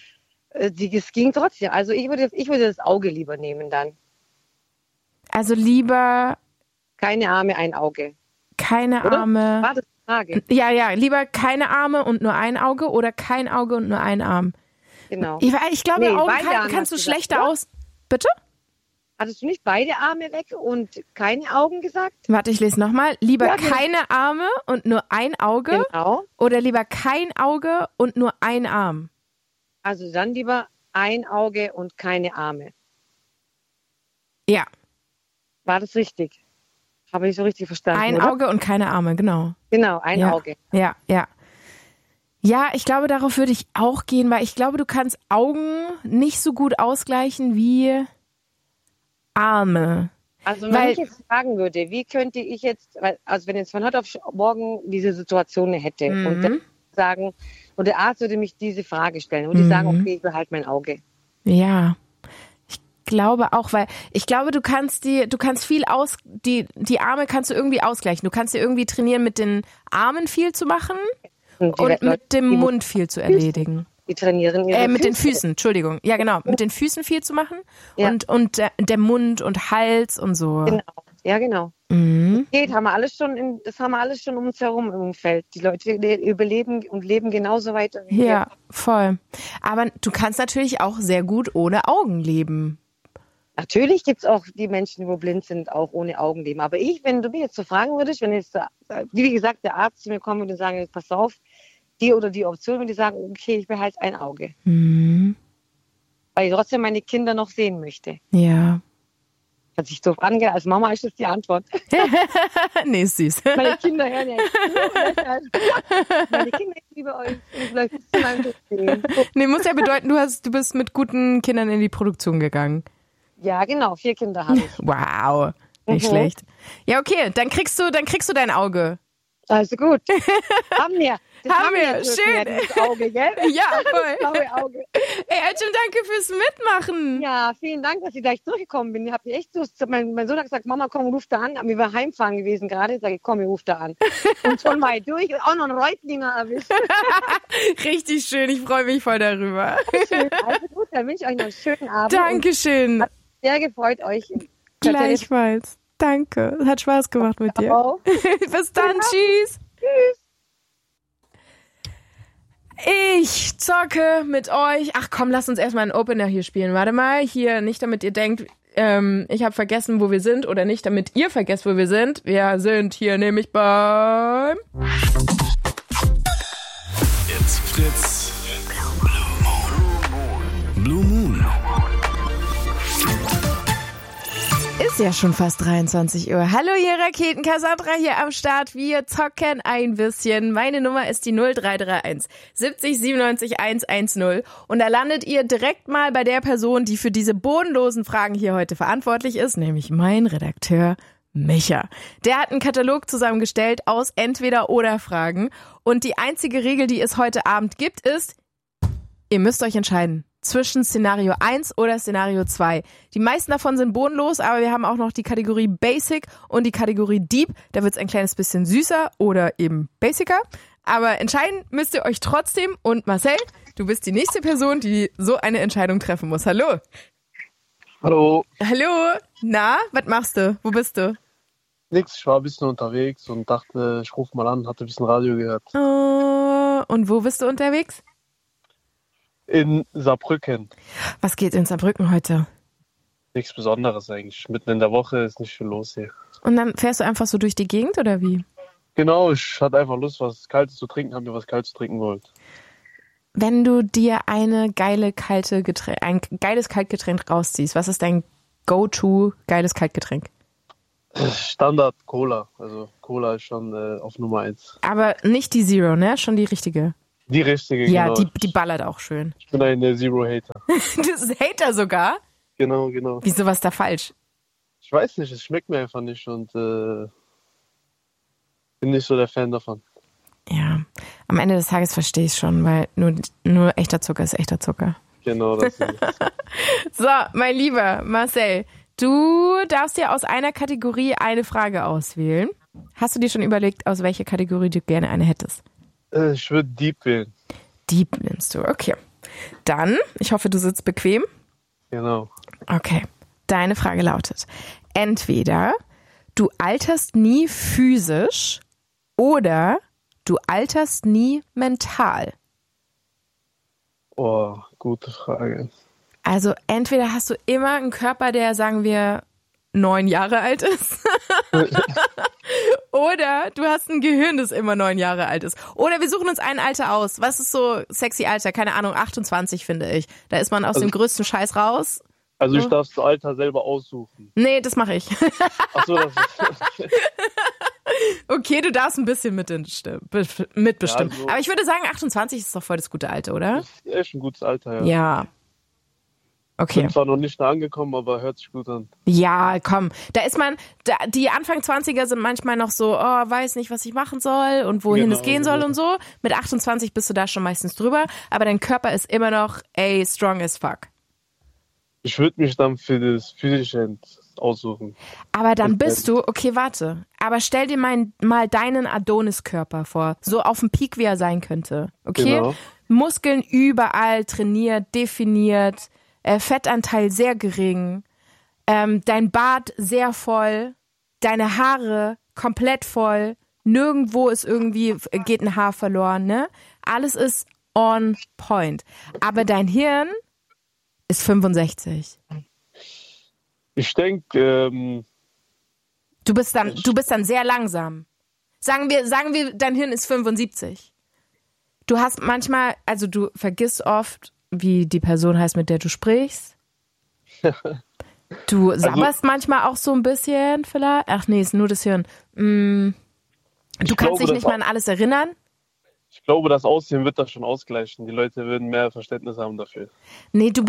es ging trotzdem. Also ich würde das Auge lieber nehmen dann. Also lieber... Keine Arme, ein Auge. Keine oder? Arme... War das die Frage? Ja, lieber keine Arme und nur ein Auge oder kein Auge und nur ein Arm. Genau. Ich glaube, Augen kannst du schlechter aus... Bitte? Hattest du nicht beide Arme weg und keine Augen gesagt? Warte, ich lese nochmal. Lieber keine Arme und nur ein Auge oder lieber kein Auge und nur ein Arm? Also dann lieber ein Auge und keine Arme. Ja. War das richtig? Habe ich so richtig verstanden, Ein oder? Auge und keine Arme, genau. Genau, ein Auge. Ja. Ja, ich glaube, darauf würde ich auch gehen, weil ich glaube, du kannst Augen nicht so gut ausgleichen wie Arme. Also wenn ich jetzt fragen würde, wie könnte ich jetzt, also wenn jetzt von heute auf morgen diese Situation hätte und dann sagen, und der Arzt würde mich diese Frage stellen und die sagen, okay, ich behalte mein Auge. Ja, ich glaube auch, weil ich glaube, du kannst viel die Arme kannst du irgendwie ausgleichen. Du kannst dir irgendwie trainieren, mit den Armen viel zu machen und mit dem Mund viel zu erledigen. Die trainieren ihre mit den Füßen, Entschuldigung. Ja, genau. Mit den Füßen viel zu machen und der Mund und Hals und so. Genau. Ja, genau. Das haben wir alles schon um uns herum im Umfeld. Die Leute überleben und leben genauso weiter wie wir. Ja, voll. Aber du kannst natürlich auch sehr gut ohne Augen leben. Natürlich gibt es auch die Menschen, die blind sind, auch ohne Augen leben. Aber wenn du mich jetzt so fragen würdest, wenn jetzt, wie gesagt, der Arzt zu mir kommt und sagen, pass auf, die oder die Option, wenn die sagen, okay, ich behalte ein Auge. Weil ich trotzdem meine Kinder noch sehen möchte. Ja. Hat sich doof angehört. Als Mama ist das die Antwort. Nee, süß. Meine Kinder hören ja. Meine Kinder, ich liebe euch. Nee, muss ja bedeuten, du bist mit guten Kindern in die Produktion gegangen. Ja, genau. 4 Kinder habe ich. Wow. Nicht schlecht. Ja, okay. Dann kriegst du dein Auge. Also gut. Haben wir. Haben wir. Schön. Das Auge, gell? Ja, voll. Das blaue Auge. Ey, Elton, danke fürs Mitmachen. Ja, vielen Dank, dass ich gleich durchgekommen bin. Ich habe echt Lust. Mein Sohn hat gesagt, Mama, komm, ruf da an. Wir waren heimfahren gewesen gerade. Sag ich, komm, ich ruf da an. Und schon mal durch. Auch noch einen Reutlinger erwischt. Richtig schön. Ich freue mich voll darüber. Schön. Also gut, dann wünsche ich euch noch einen schönen Abend. Dankeschön. Hat mich sehr gefreut, euch. Gleichfalls. Danke. Hat Spaß gemacht mit dir. Bis dann. Tschüss. Tschüss. Ich zocke mit euch. Ach komm, lasst uns erstmal einen Opener hier spielen. Warte mal, hier, nicht damit ihr denkt, ich habe vergessen, wo wir sind oder nicht, damit ihr vergesst, wo wir sind. Wir sind hier nämlich beim... It's Fritz. Blue Moon. Ist ja schon fast 23 Uhr. Hallo, ihr Raketen, Cassandra hier am Start. Wir zocken ein bisschen. Meine Nummer ist die 0331 70 97 110. Und da landet ihr direkt mal bei der Person, die für diese bodenlosen Fragen hier heute verantwortlich ist, nämlich mein Redakteur Micha. Der hat einen Katalog zusammengestellt aus Entweder-oder-Fragen. Und die einzige Regel, die es heute Abend gibt, ist, ihr müsst euch entscheiden. Zwischen Szenario 1 oder Szenario 2. Die meisten davon sind bodenlos, aber wir haben auch noch die Kategorie Basic und die Kategorie Deep. Da wird es ein kleines bisschen süßer oder eben basicer. Aber entscheiden müsst ihr euch trotzdem. Und Marcel, du bist die nächste Person, die so eine Entscheidung treffen muss. Hallo. Hallo. Hallo. Na, was machst du? Wo bist du? Nix, ich war ein bisschen unterwegs und dachte, ich rufe mal an, hatte ein bisschen Radio gehört. Und wo bist du unterwegs? In Saarbrücken. Was geht in Saarbrücken heute? Nichts Besonderes eigentlich. Mitten in der Woche ist nicht viel los hier. Und dann fährst du einfach so durch die Gegend oder wie? Genau, ich hatte einfach Lust, was Kaltes zu trinken, habe mir was Kaltes trinken wollen. Wenn du dir ein geiles Kaltgetränk rausziehst, was ist dein Go-To geiles Kaltgetränk? Standard Cola. Also Cola ist schon auf Nummer 1. Aber nicht die Zero, ne? Schon die richtige. Die richtige, ja, genau. Die ballert auch schön. Ich bin ein Zero-Hater. Du bist ein Hater sogar? Genau. Wieso, was ist da falsch? Ich weiß nicht, es schmeckt mir einfach nicht und bin nicht so der Fan davon. Ja, am Ende des Tages verstehe ich es schon, weil nur echter Zucker ist echter Zucker. Genau, das ist es. So, mein lieber Marcel, du darfst dir aus einer Kategorie eine Frage auswählen. Hast du dir schon überlegt, aus welcher Kategorie du gerne eine hättest? Ich würde Deep wählen. Deep nimmst du, okay. Dann, ich hoffe, du sitzt bequem. Genau. Okay, deine Frage lautet, entweder du alterst nie physisch oder du alterst nie mental. Oh, gute Frage. Also entweder hast du immer einen Körper, der, sagen wir, 9 Jahre alt ist. Oder du hast ein Gehirn, das immer 9 Jahre alt ist. Oder wir suchen uns ein Alter aus. Was ist so sexy Alter? Keine Ahnung, 28 finde ich. Da ist man aus dem größten Scheiß raus. Also ich darf das Alter selber aussuchen. Nee, das mache ich. Ach so, das ist... Okay, du darfst ein bisschen mitbestimmen. Ja, also, aber ich würde sagen, 28 ist doch voll das gute Alter, oder? Das ist echt ein gutes Alter, ja. Ja. Okay. Ich bin zwar noch nicht da angekommen, aber hört sich gut an. Ja, komm. Die Anfang 20er sind manchmal noch so, weiß nicht, was ich machen soll und wohin es gehen soll und so. Mit 28 bist du da schon meistens drüber, aber dein Körper ist immer noch, strong as fuck. Ich würde mich dann für das Physische aussuchen. Aber dann bist du, okay, warte, aber stell dir mal deinen Adonis-Körper vor, so auf dem Peak, wie er sein könnte, okay? Genau. Muskeln überall trainiert, definiert, Fettanteil sehr gering, dein Bart sehr voll, deine Haare komplett voll, nirgendwo geht ein Haar verloren, ne? Alles ist on point. Aber dein Hirn ist 65. Ich denke, du bist dann sehr langsam. Sagen wir, dein Hirn ist 75. Du hast manchmal, also du vergisst oft, wie die Person heißt, mit der du sprichst. Du sabberst manchmal auch so ein bisschen vielleicht. Ach nee, ist nur das Hirn. Du kannst dich nicht mal an alles erinnern. Ich glaube, das Aussehen wird das schon ausgleichen. Die Leute würden mehr Verständnis haben dafür. Nee, du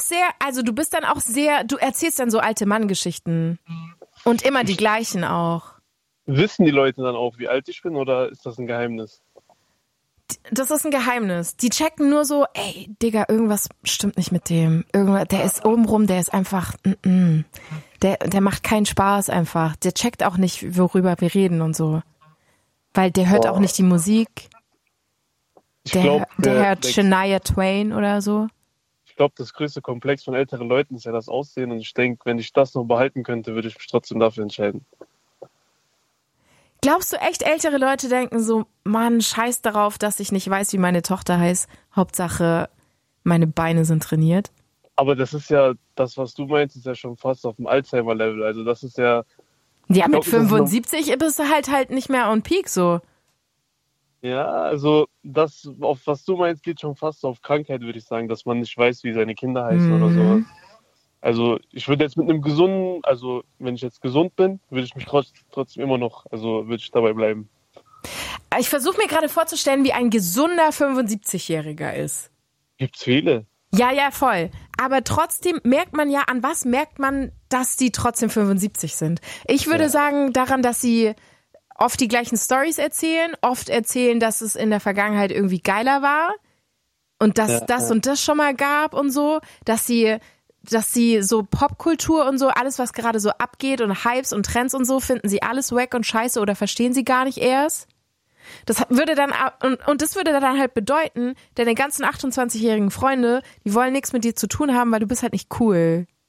erzählst dann so alte Mann-Geschichten. Und immer die gleichen auch. Wissen die Leute dann auch, wie alt ich bin, oder ist das ein Geheimnis? Das ist ein Geheimnis. Die checken nur so, ey, Digga, irgendwas stimmt nicht mit dem. Der ist obenrum, der ist einfach, der macht keinen Spaß einfach. Der checkt auch nicht, worüber wir reden und so. Weil der hört auch nicht die Musik. Der hört Shania Twain oder so. Ich glaube, das größte Komplex von älteren Leuten ist ja das Aussehen. Und ich denke, wenn ich das noch behalten könnte, würde ich mich trotzdem dafür entscheiden. Glaubst du echt, ältere Leute denken so, Mann, scheiß darauf, dass ich nicht weiß, wie meine Tochter heißt. Hauptsache, meine Beine sind trainiert. Aber das ist ja, das, was du meinst, ist ja schon fast auf dem Alzheimer-Level. Also das ist ja... Ja, mit 75 bist du halt nicht mehr on peak so. Ja, also das, auf was du meinst, geht schon fast auf Krankheit, würde ich sagen, dass man nicht weiß, wie seine Kinder heißen oder sowas. Also ich würde jetzt mit einem gesunden, also wenn ich jetzt gesund bin, würde ich mich trotzdem immer noch, also würde ich dabei bleiben. Ich versuche mir gerade vorzustellen, wie ein gesunder 75-Jähriger ist. Gibt's viele. Ja, voll. Aber trotzdem merkt man ja, an was merkt man, dass die trotzdem 75 sind? Ich würde sagen, daran, dass sie oft die gleichen Storys erzählen, oft erzählen, dass es in der Vergangenheit irgendwie geiler war und dass das und das schon mal gab und so, dass sie so Popkultur und so, alles, was gerade so abgeht und Hypes und Trends und so, finden sie alles wack und scheiße oder verstehen sie gar nicht erst. Das würde dann halt bedeuten, deine ganzen 28-jährigen Freunde, die wollen nichts mit dir zu tun haben, weil du bist halt nicht cool.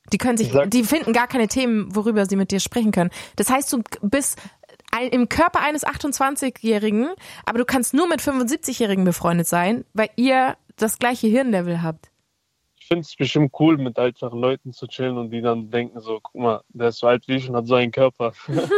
Die finden gar keine Themen, worüber sie mit dir sprechen können. Das heißt, du bist im Körper eines 28-Jährigen, aber du kannst nur mit 75-Jährigen befreundet sein, weil ihr das gleiche Hirnlevel habt. Ich finde es bestimmt cool, mit älteren Leuten zu chillen und die dann denken so, guck mal, der ist so alt wie ich und hat so einen Körper.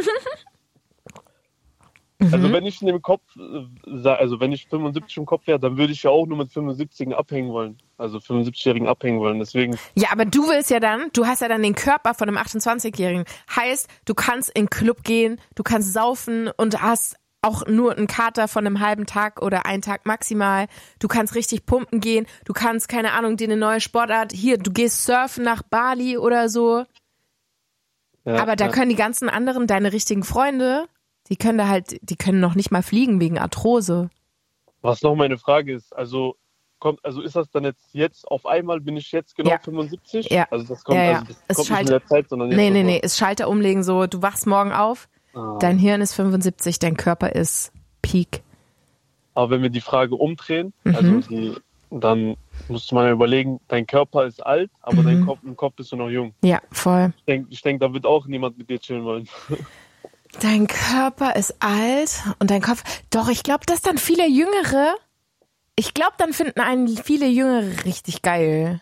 Also wenn ich in dem Kopf, also wenn ich 75 im Kopf wäre, dann würde ich ja auch nur mit 75-Jährigen abhängen wollen. Also 75-Jährigen abhängen wollen, deswegen. Ja, aber du hast ja dann den Körper von einem 28-Jährigen. Heißt, du kannst in den Club gehen, du kannst saufen und hast auch nur einen Kater von einem halben Tag oder einen Tag maximal. Du kannst richtig pumpen gehen, du kannst, keine Ahnung, dir eine neue Sportart, du gehst surfen nach Bali oder so. Ja, aber da können die ganzen anderen, deine richtigen Freunde, die können noch nicht mal fliegen wegen Arthrose. Was noch meine Frage ist, also ist das dann jetzt auf einmal, bin ich jetzt genau 75? Ja. Also das kommt, Also das kommt nicht mit der Zeit, sondern jetzt. Nee, ist Schalter umlegen so, du wachst morgen auf, dein Hirn ist 75, dein Körper ist Peak. Aber wenn wir die Frage umdrehen, dann musste man ja überlegen, dein Körper ist alt, aber im Kopf bist du noch jung. Ja, voll. Ich denke, da wird auch niemand mit dir chillen wollen. Dein Körper ist alt und dein Kopf. Doch, ich glaube, dass dann viele Jüngere. Ich glaube, dann finden einen viele Jüngere richtig geil.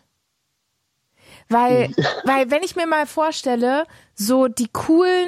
Weil wenn ich mir mal vorstelle, so die coolen,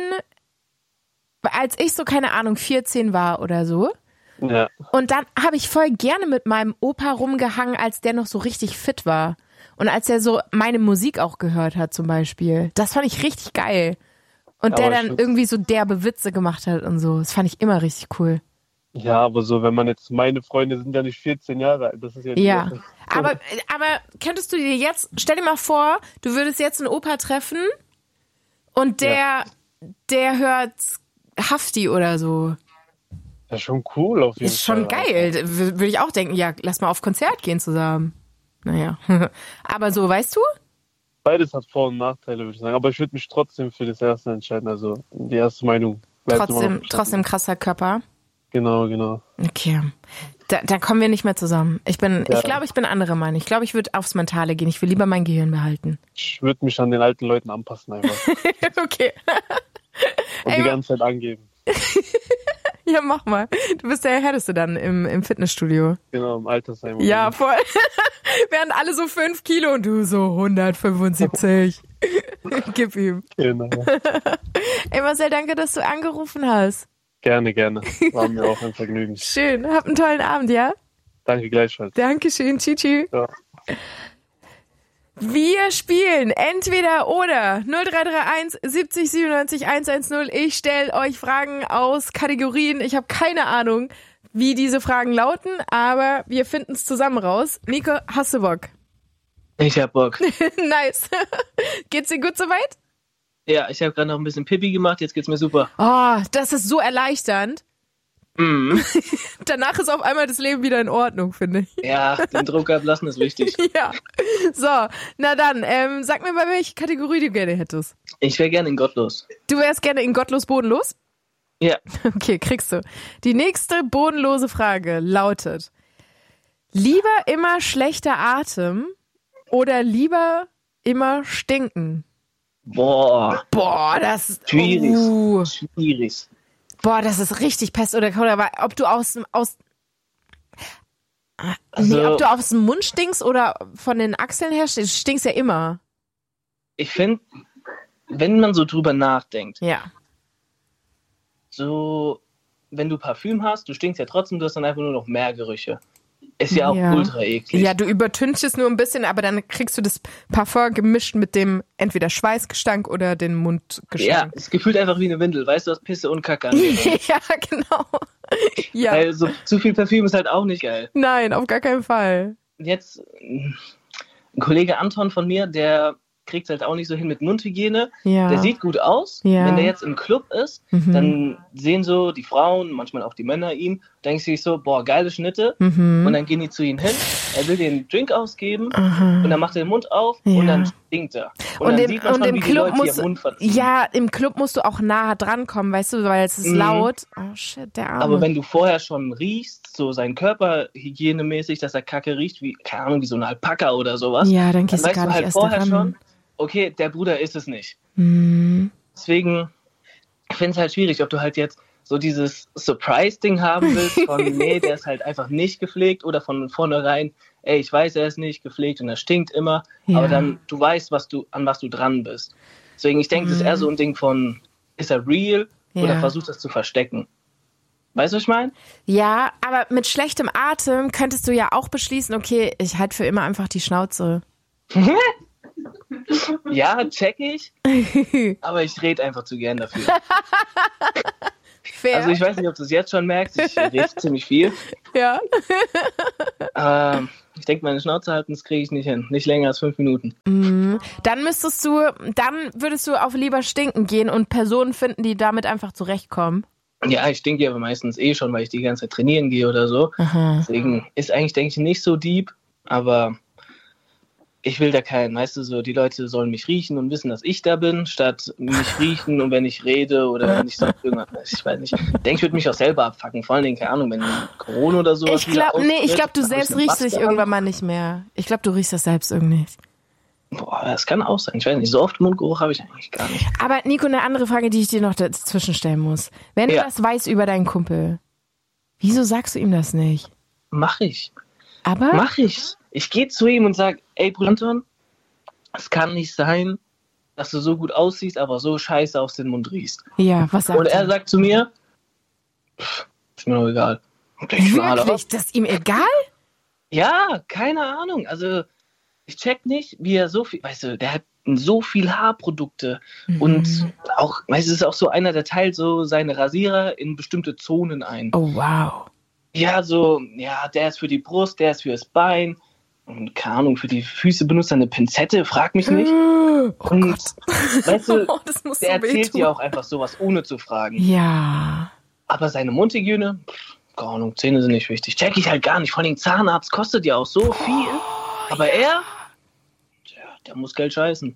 als ich so, keine Ahnung, 14 war oder so. Ja. Und dann habe ich voll gerne mit meinem Opa rumgehangen, als der noch so richtig fit war. Und als er so meine Musik auch gehört hat zum Beispiel. Das fand ich richtig geil. Und der dann irgendwie so derbe Witze gemacht hat und so. Das fand ich immer richtig cool. Ja, aber so, wenn man jetzt, meine Freunde sind ja nicht 14 Jahre alt. Das ist ja nicht. Ja, aber könntest du dir jetzt, stell dir mal vor, du würdest jetzt einen Opa treffen und der hört Hafti oder so. Das ist schon cool auf jeden Fall. Ist schon geil. Würde ich auch denken, ja, lass mal auf Konzert gehen zusammen. Naja. Aber so, weißt du? Beides hat Vor- und Nachteile, würde ich sagen. Aber ich würde mich trotzdem für das Erste entscheiden. Also die erste Meinung. Trotzdem krasser Körper. Genau. Okay. Da kommen wir nicht mehr zusammen. Ich glaube, ich bin anderer Meinung. Ich glaube, ich würde aufs Mentale gehen. Ich will lieber mein Gehirn behalten. Ich würde mich an den alten Leuten anpassen einfach. Okay. Und die ganze Zeit angeben. Ja, mach mal. Du bist der Härteste dann im Fitnessstudio. Genau, im Altersheim. Ja, voll. Wären alle so 5 Kilo und du so 175. Gib ihm. Genau. Ey Marcel, danke, dass du angerufen hast. Gerne. War mir auch ein Vergnügen. Schön. Hab einen tollen Abend, ja? Danke gleichfalls. Dankeschön. Tschüss. Ja. Wir spielen entweder oder 0331 70 97 110. Ich stelle euch Fragen aus Kategorien. Ich habe keine Ahnung, wie diese Fragen lauten, aber wir finden es zusammen raus. Nico, hast du Bock? Ich hab Bock. Nice. Geht's dir gut soweit? Ja, ich habe gerade noch ein bisschen Pipi gemacht, jetzt geht's mir super. Oh, das ist so erleichternd. Mhm. Danach ist auf einmal das Leben wieder in Ordnung, finde ich. Ja, den Druck ablassen ist wichtig. Ja. So, na dann, sag mir mal, welche Kategorie du gerne hättest. Ich wäre gerne in Gottlos. Du wärst gerne in Gottlos bodenlos? Ja. Okay, kriegst du. Die nächste bodenlose Frage lautet: Lieber immer schlechter Atem oder lieber immer stinken? Boah, das ist schwierig. Boah, das ist richtig Pest oder Cholera. Ob du aus dem Mund stinkst oder von den Achseln her stinkst, du stinkst ja immer. Ich finde, wenn man so drüber nachdenkt, ja. So, wenn du Parfüm hast, du stinkst ja trotzdem, du hast dann einfach nur noch mehr Gerüche. Ist ja auch ultra eklig. Ja, du übertünchst es nur ein bisschen, aber dann kriegst du das Parfum gemischt mit dem entweder Schweißgestank oder den Mundgestank. Ja, es gefühlt einfach wie eine Windel, weißt du, hast Pisse und Kacke an. Ja, genau. Ja. Weil so zu viel Parfüm ist halt auch nicht geil. Nein, auf gar keinen Fall. Jetzt, ein Kollege Anton von mir, der kriegt es halt auch nicht so hin mit Mundhygiene. Ja. Der sieht gut aus. Ja. Wenn der jetzt im Club ist, dann sehen so die Frauen, manchmal auch die Männer ihm, denken sich so, boah, geile Schnitte. Und dann gehen die zu ihm hin, er will den Drink ausgeben und dann macht er den Mund auf und dann stinkt er. Und dann sieht man schon, im wie Club die Leute ihr Mund verziehen. Ja, im Club musst du auch nah dran kommen, weißt du, weil es ist laut. Oh shit, der Arme. Aber wenn du vorher schon riechst, so sein Körper hygienemäßig, dass er Kacke riecht, wie, keine Ahnung, wie so ein Alpaka oder sowas. Ja, dann gehst du weißt gar du nicht halt erst vorher daran. schon, okay, der Bruder ist es nicht. Mhm. Deswegen, ich finde es halt schwierig, ob du halt jetzt so dieses Surprise-Ding haben willst von, nee, der ist halt einfach nicht gepflegt oder von vornherein, ey, ich weiß, er ist nicht gepflegt und er stinkt immer, aber dann, du weißt, an was du dran bist. Deswegen, ich denke, das ist eher so ein Ding von, ist er real oder versucht das zu verstecken? Weißt du, was ich meine? Ja, aber mit schlechtem Atem könntest du ja auch beschließen, okay, ich halte für immer einfach die Schnauze. Ja, check ich, aber ich rede einfach zu gern dafür. Fair. Also ich weiß nicht, ob du es jetzt schon merkst, ich rede ziemlich viel. Ja. Ich denke, meine Schnauze halten, das kriege ich nicht hin. Nicht länger als 5 Minuten. Dann würdest du auf lieber stinken gehen und Personen finden, die damit einfach zurechtkommen. Ja, ich stinke aber meistens schon, weil ich die ganze Zeit trainieren gehe oder so. Aha. Deswegen ist eigentlich, denke ich, nicht so deep, aber ich will da keinen, weißt du, so, die Leute sollen mich riechen und wissen, dass ich da bin, statt mich riechen und wenn ich rede oder wenn ich sonst irgendwas, ich weiß nicht. Ich denke, ich würde mich auch selber abfucken, vor allen Dingen, keine Ahnung, wenn Corona oder sowas Ich glaube, du selbst riechst dich irgendwann mal nicht mehr. Ich glaube, du riechst das selbst irgendwie nicht. Boah, das kann auch sein. Ich weiß nicht, so oft Mundgeruch habe ich eigentlich gar nicht. Aber Nico, eine andere Frage, die ich dir noch dazwischen stellen muss. Wenn du das weißt über deinen Kumpel, wieso sagst du ihm das nicht? Mach ich. Aber? Mach ich. Ich gehe zu ihm und sage, ey, Bruder Anton, es kann nicht sein, dass du so gut aussiehst, aber so scheiße aus dem Mund riechst. Ja, was sagt er? Und er sagt zu mir, ist mir doch egal. Wirklich? Das ist ihm egal? Ja, keine Ahnung. Also, ich check nicht, wie er so viel, weißt du, der hat so viel Haarprodukte und auch, weißt du, es ist auch so einer, der teilt so seine Rasierer in bestimmte Zonen ein. Oh, wow. Ja, so, ja, der ist für die Brust, der ist für das Bein. Und keine Ahnung, für die Füße benutzt er eine Pinzette, frag mich nicht. Und weißt du, der erzählt dir auch einfach sowas, ohne zu fragen. Ja. Aber seine Mundhygiene, keine Ahnung, Zähne sind nicht wichtig. Check ich halt gar nicht. Vor allem Zahnarzt kostet ja auch so viel. Aber der muss Geld scheißen.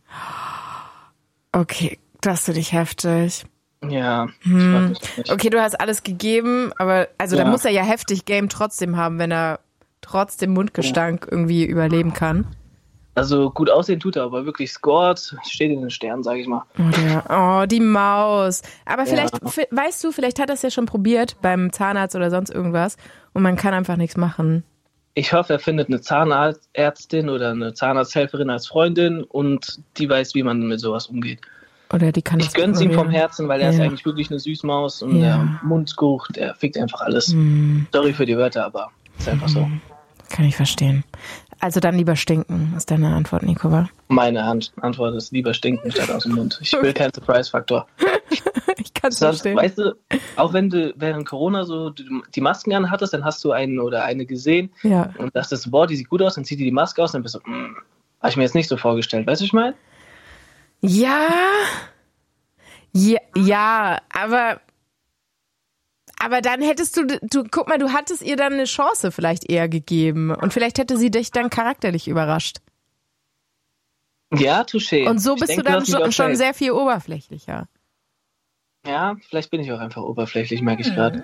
Okay, das finde ich heftig. Ja, ich weiß nicht. Okay, du hast alles gegeben, aber da muss er ja heftig Game trotzdem haben, wenn er trotzdem Mundgestank irgendwie überleben kann. Also gut aussehen tut er, aber wirklich scored, steht in den Sternen, sag ich mal. Oh, die Maus. Aber vielleicht, weißt du, vielleicht hat er es ja schon probiert beim Zahnarzt oder sonst irgendwas und man kann einfach nichts machen. Ich hoffe, er findet eine Zahnärztin oder eine Zahnarzthelferin als Freundin und die weiß, wie man mit sowas umgeht. Oder die kann ich gönn's ihm vom Herzen, weil er ist eigentlich wirklich eine Süßmaus und der Mundgeruch, der fickt einfach alles. Sorry für die Wörter, aber ist einfach so. Kann ich verstehen. Also dann lieber stinken, ist deine Antwort, Nico, wa? Meine Antwort ist lieber stinken statt aus dem Mund. Ich will keinen Surprise-Faktor. Ich kann es verstehen. Weißt du, auch wenn du während Corona so die Masken anhattest, dann hast du einen oder eine gesehen und dachtest, boah, die sieht gut aus, dann zieht die Maske aus und dann bist du, habe ich mir jetzt nicht so vorgestellt. Weißt du, was ich meine? Ja, aber dann hättest du, guck mal, du hattest ihr dann eine Chance vielleicht eher gegeben und vielleicht hätte sie dich dann charakterlich überrascht. Ja, touché. Und so bist du dann schon sehr viel oberflächlicher. Ja, vielleicht bin ich auch einfach oberflächlich, merke ich gerade.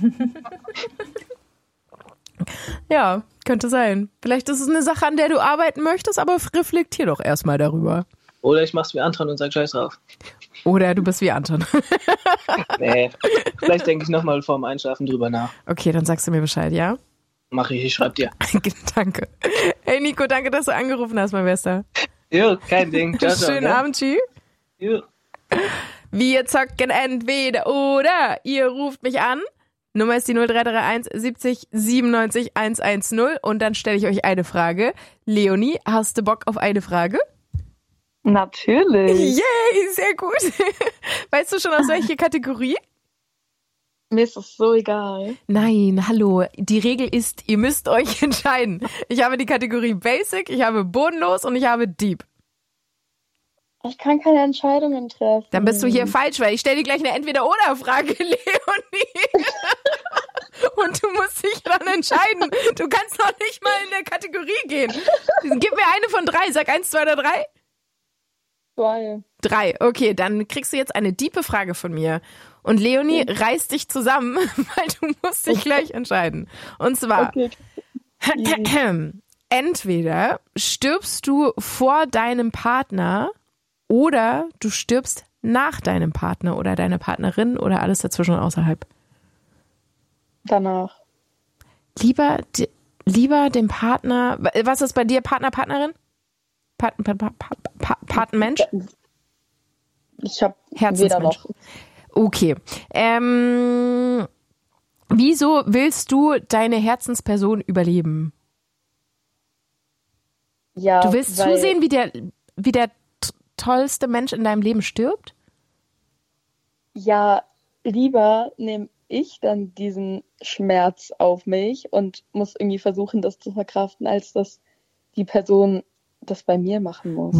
Ja, könnte sein. Vielleicht ist es eine Sache, an der du arbeiten möchtest, aber reflektier doch erstmal darüber. Oder ich mach's wie Anton und sag Scheiß drauf. Oder du bist wie Anton. Nee, vielleicht denke ich nochmal vor dem Einschlafen drüber nach. Okay, dann sagst du mir Bescheid, ja? Mach ich schreib dir. Danke. Hey Nico, danke, dass du angerufen hast, mein Bester. Jo, kein Ding. Ciao, ciao, Schönen Abend, tschüss. Jo. Wir zocken entweder oder. Ihr ruft mich an. Nummer ist die 0331 70 97 110 und dann stelle ich euch eine Frage. Leonie, hast du Bock auf eine Frage? Natürlich. Yay, sehr gut. Weißt du schon, aus welcher Kategorie? Mir ist das so egal. Nein, hallo. Die Regel ist, ihr müsst euch entscheiden. Ich habe die Kategorie Basic, ich habe Bodenlos und ich habe Deep. Ich kann keine Entscheidungen treffen. Dann bist du hier falsch, weil ich stelle dir gleich eine Entweder-Oder-Frage, Leonie. Und du musst dich dann entscheiden. Du kannst noch nicht mal in der Kategorie gehen. Gib mir eine von 3. Sag 1, 2 oder 3. 2. 3. Okay, dann kriegst du jetzt eine diepe Frage von mir. Und Leonie, reiß dich zusammen, weil du musst dich gleich entscheiden. Und zwar, entweder stirbst du vor deinem Partner oder du stirbst nach deinem Partner oder deiner Partnerin oder alles dazwischen und außerhalb? Danach. Lieber dem Partner, was ist bei dir, Partner, Partnerin? Patenmensch? Ich habe weder noch. Okay. Wieso willst du deine Herzensperson überleben? Ja, du willst zusehen, wie der tollste Mensch in deinem Leben stirbt? Ja, lieber nehme ich dann diesen Schmerz auf mich und muss irgendwie versuchen, das zu verkraften, als dass die Person das bei mir machen muss.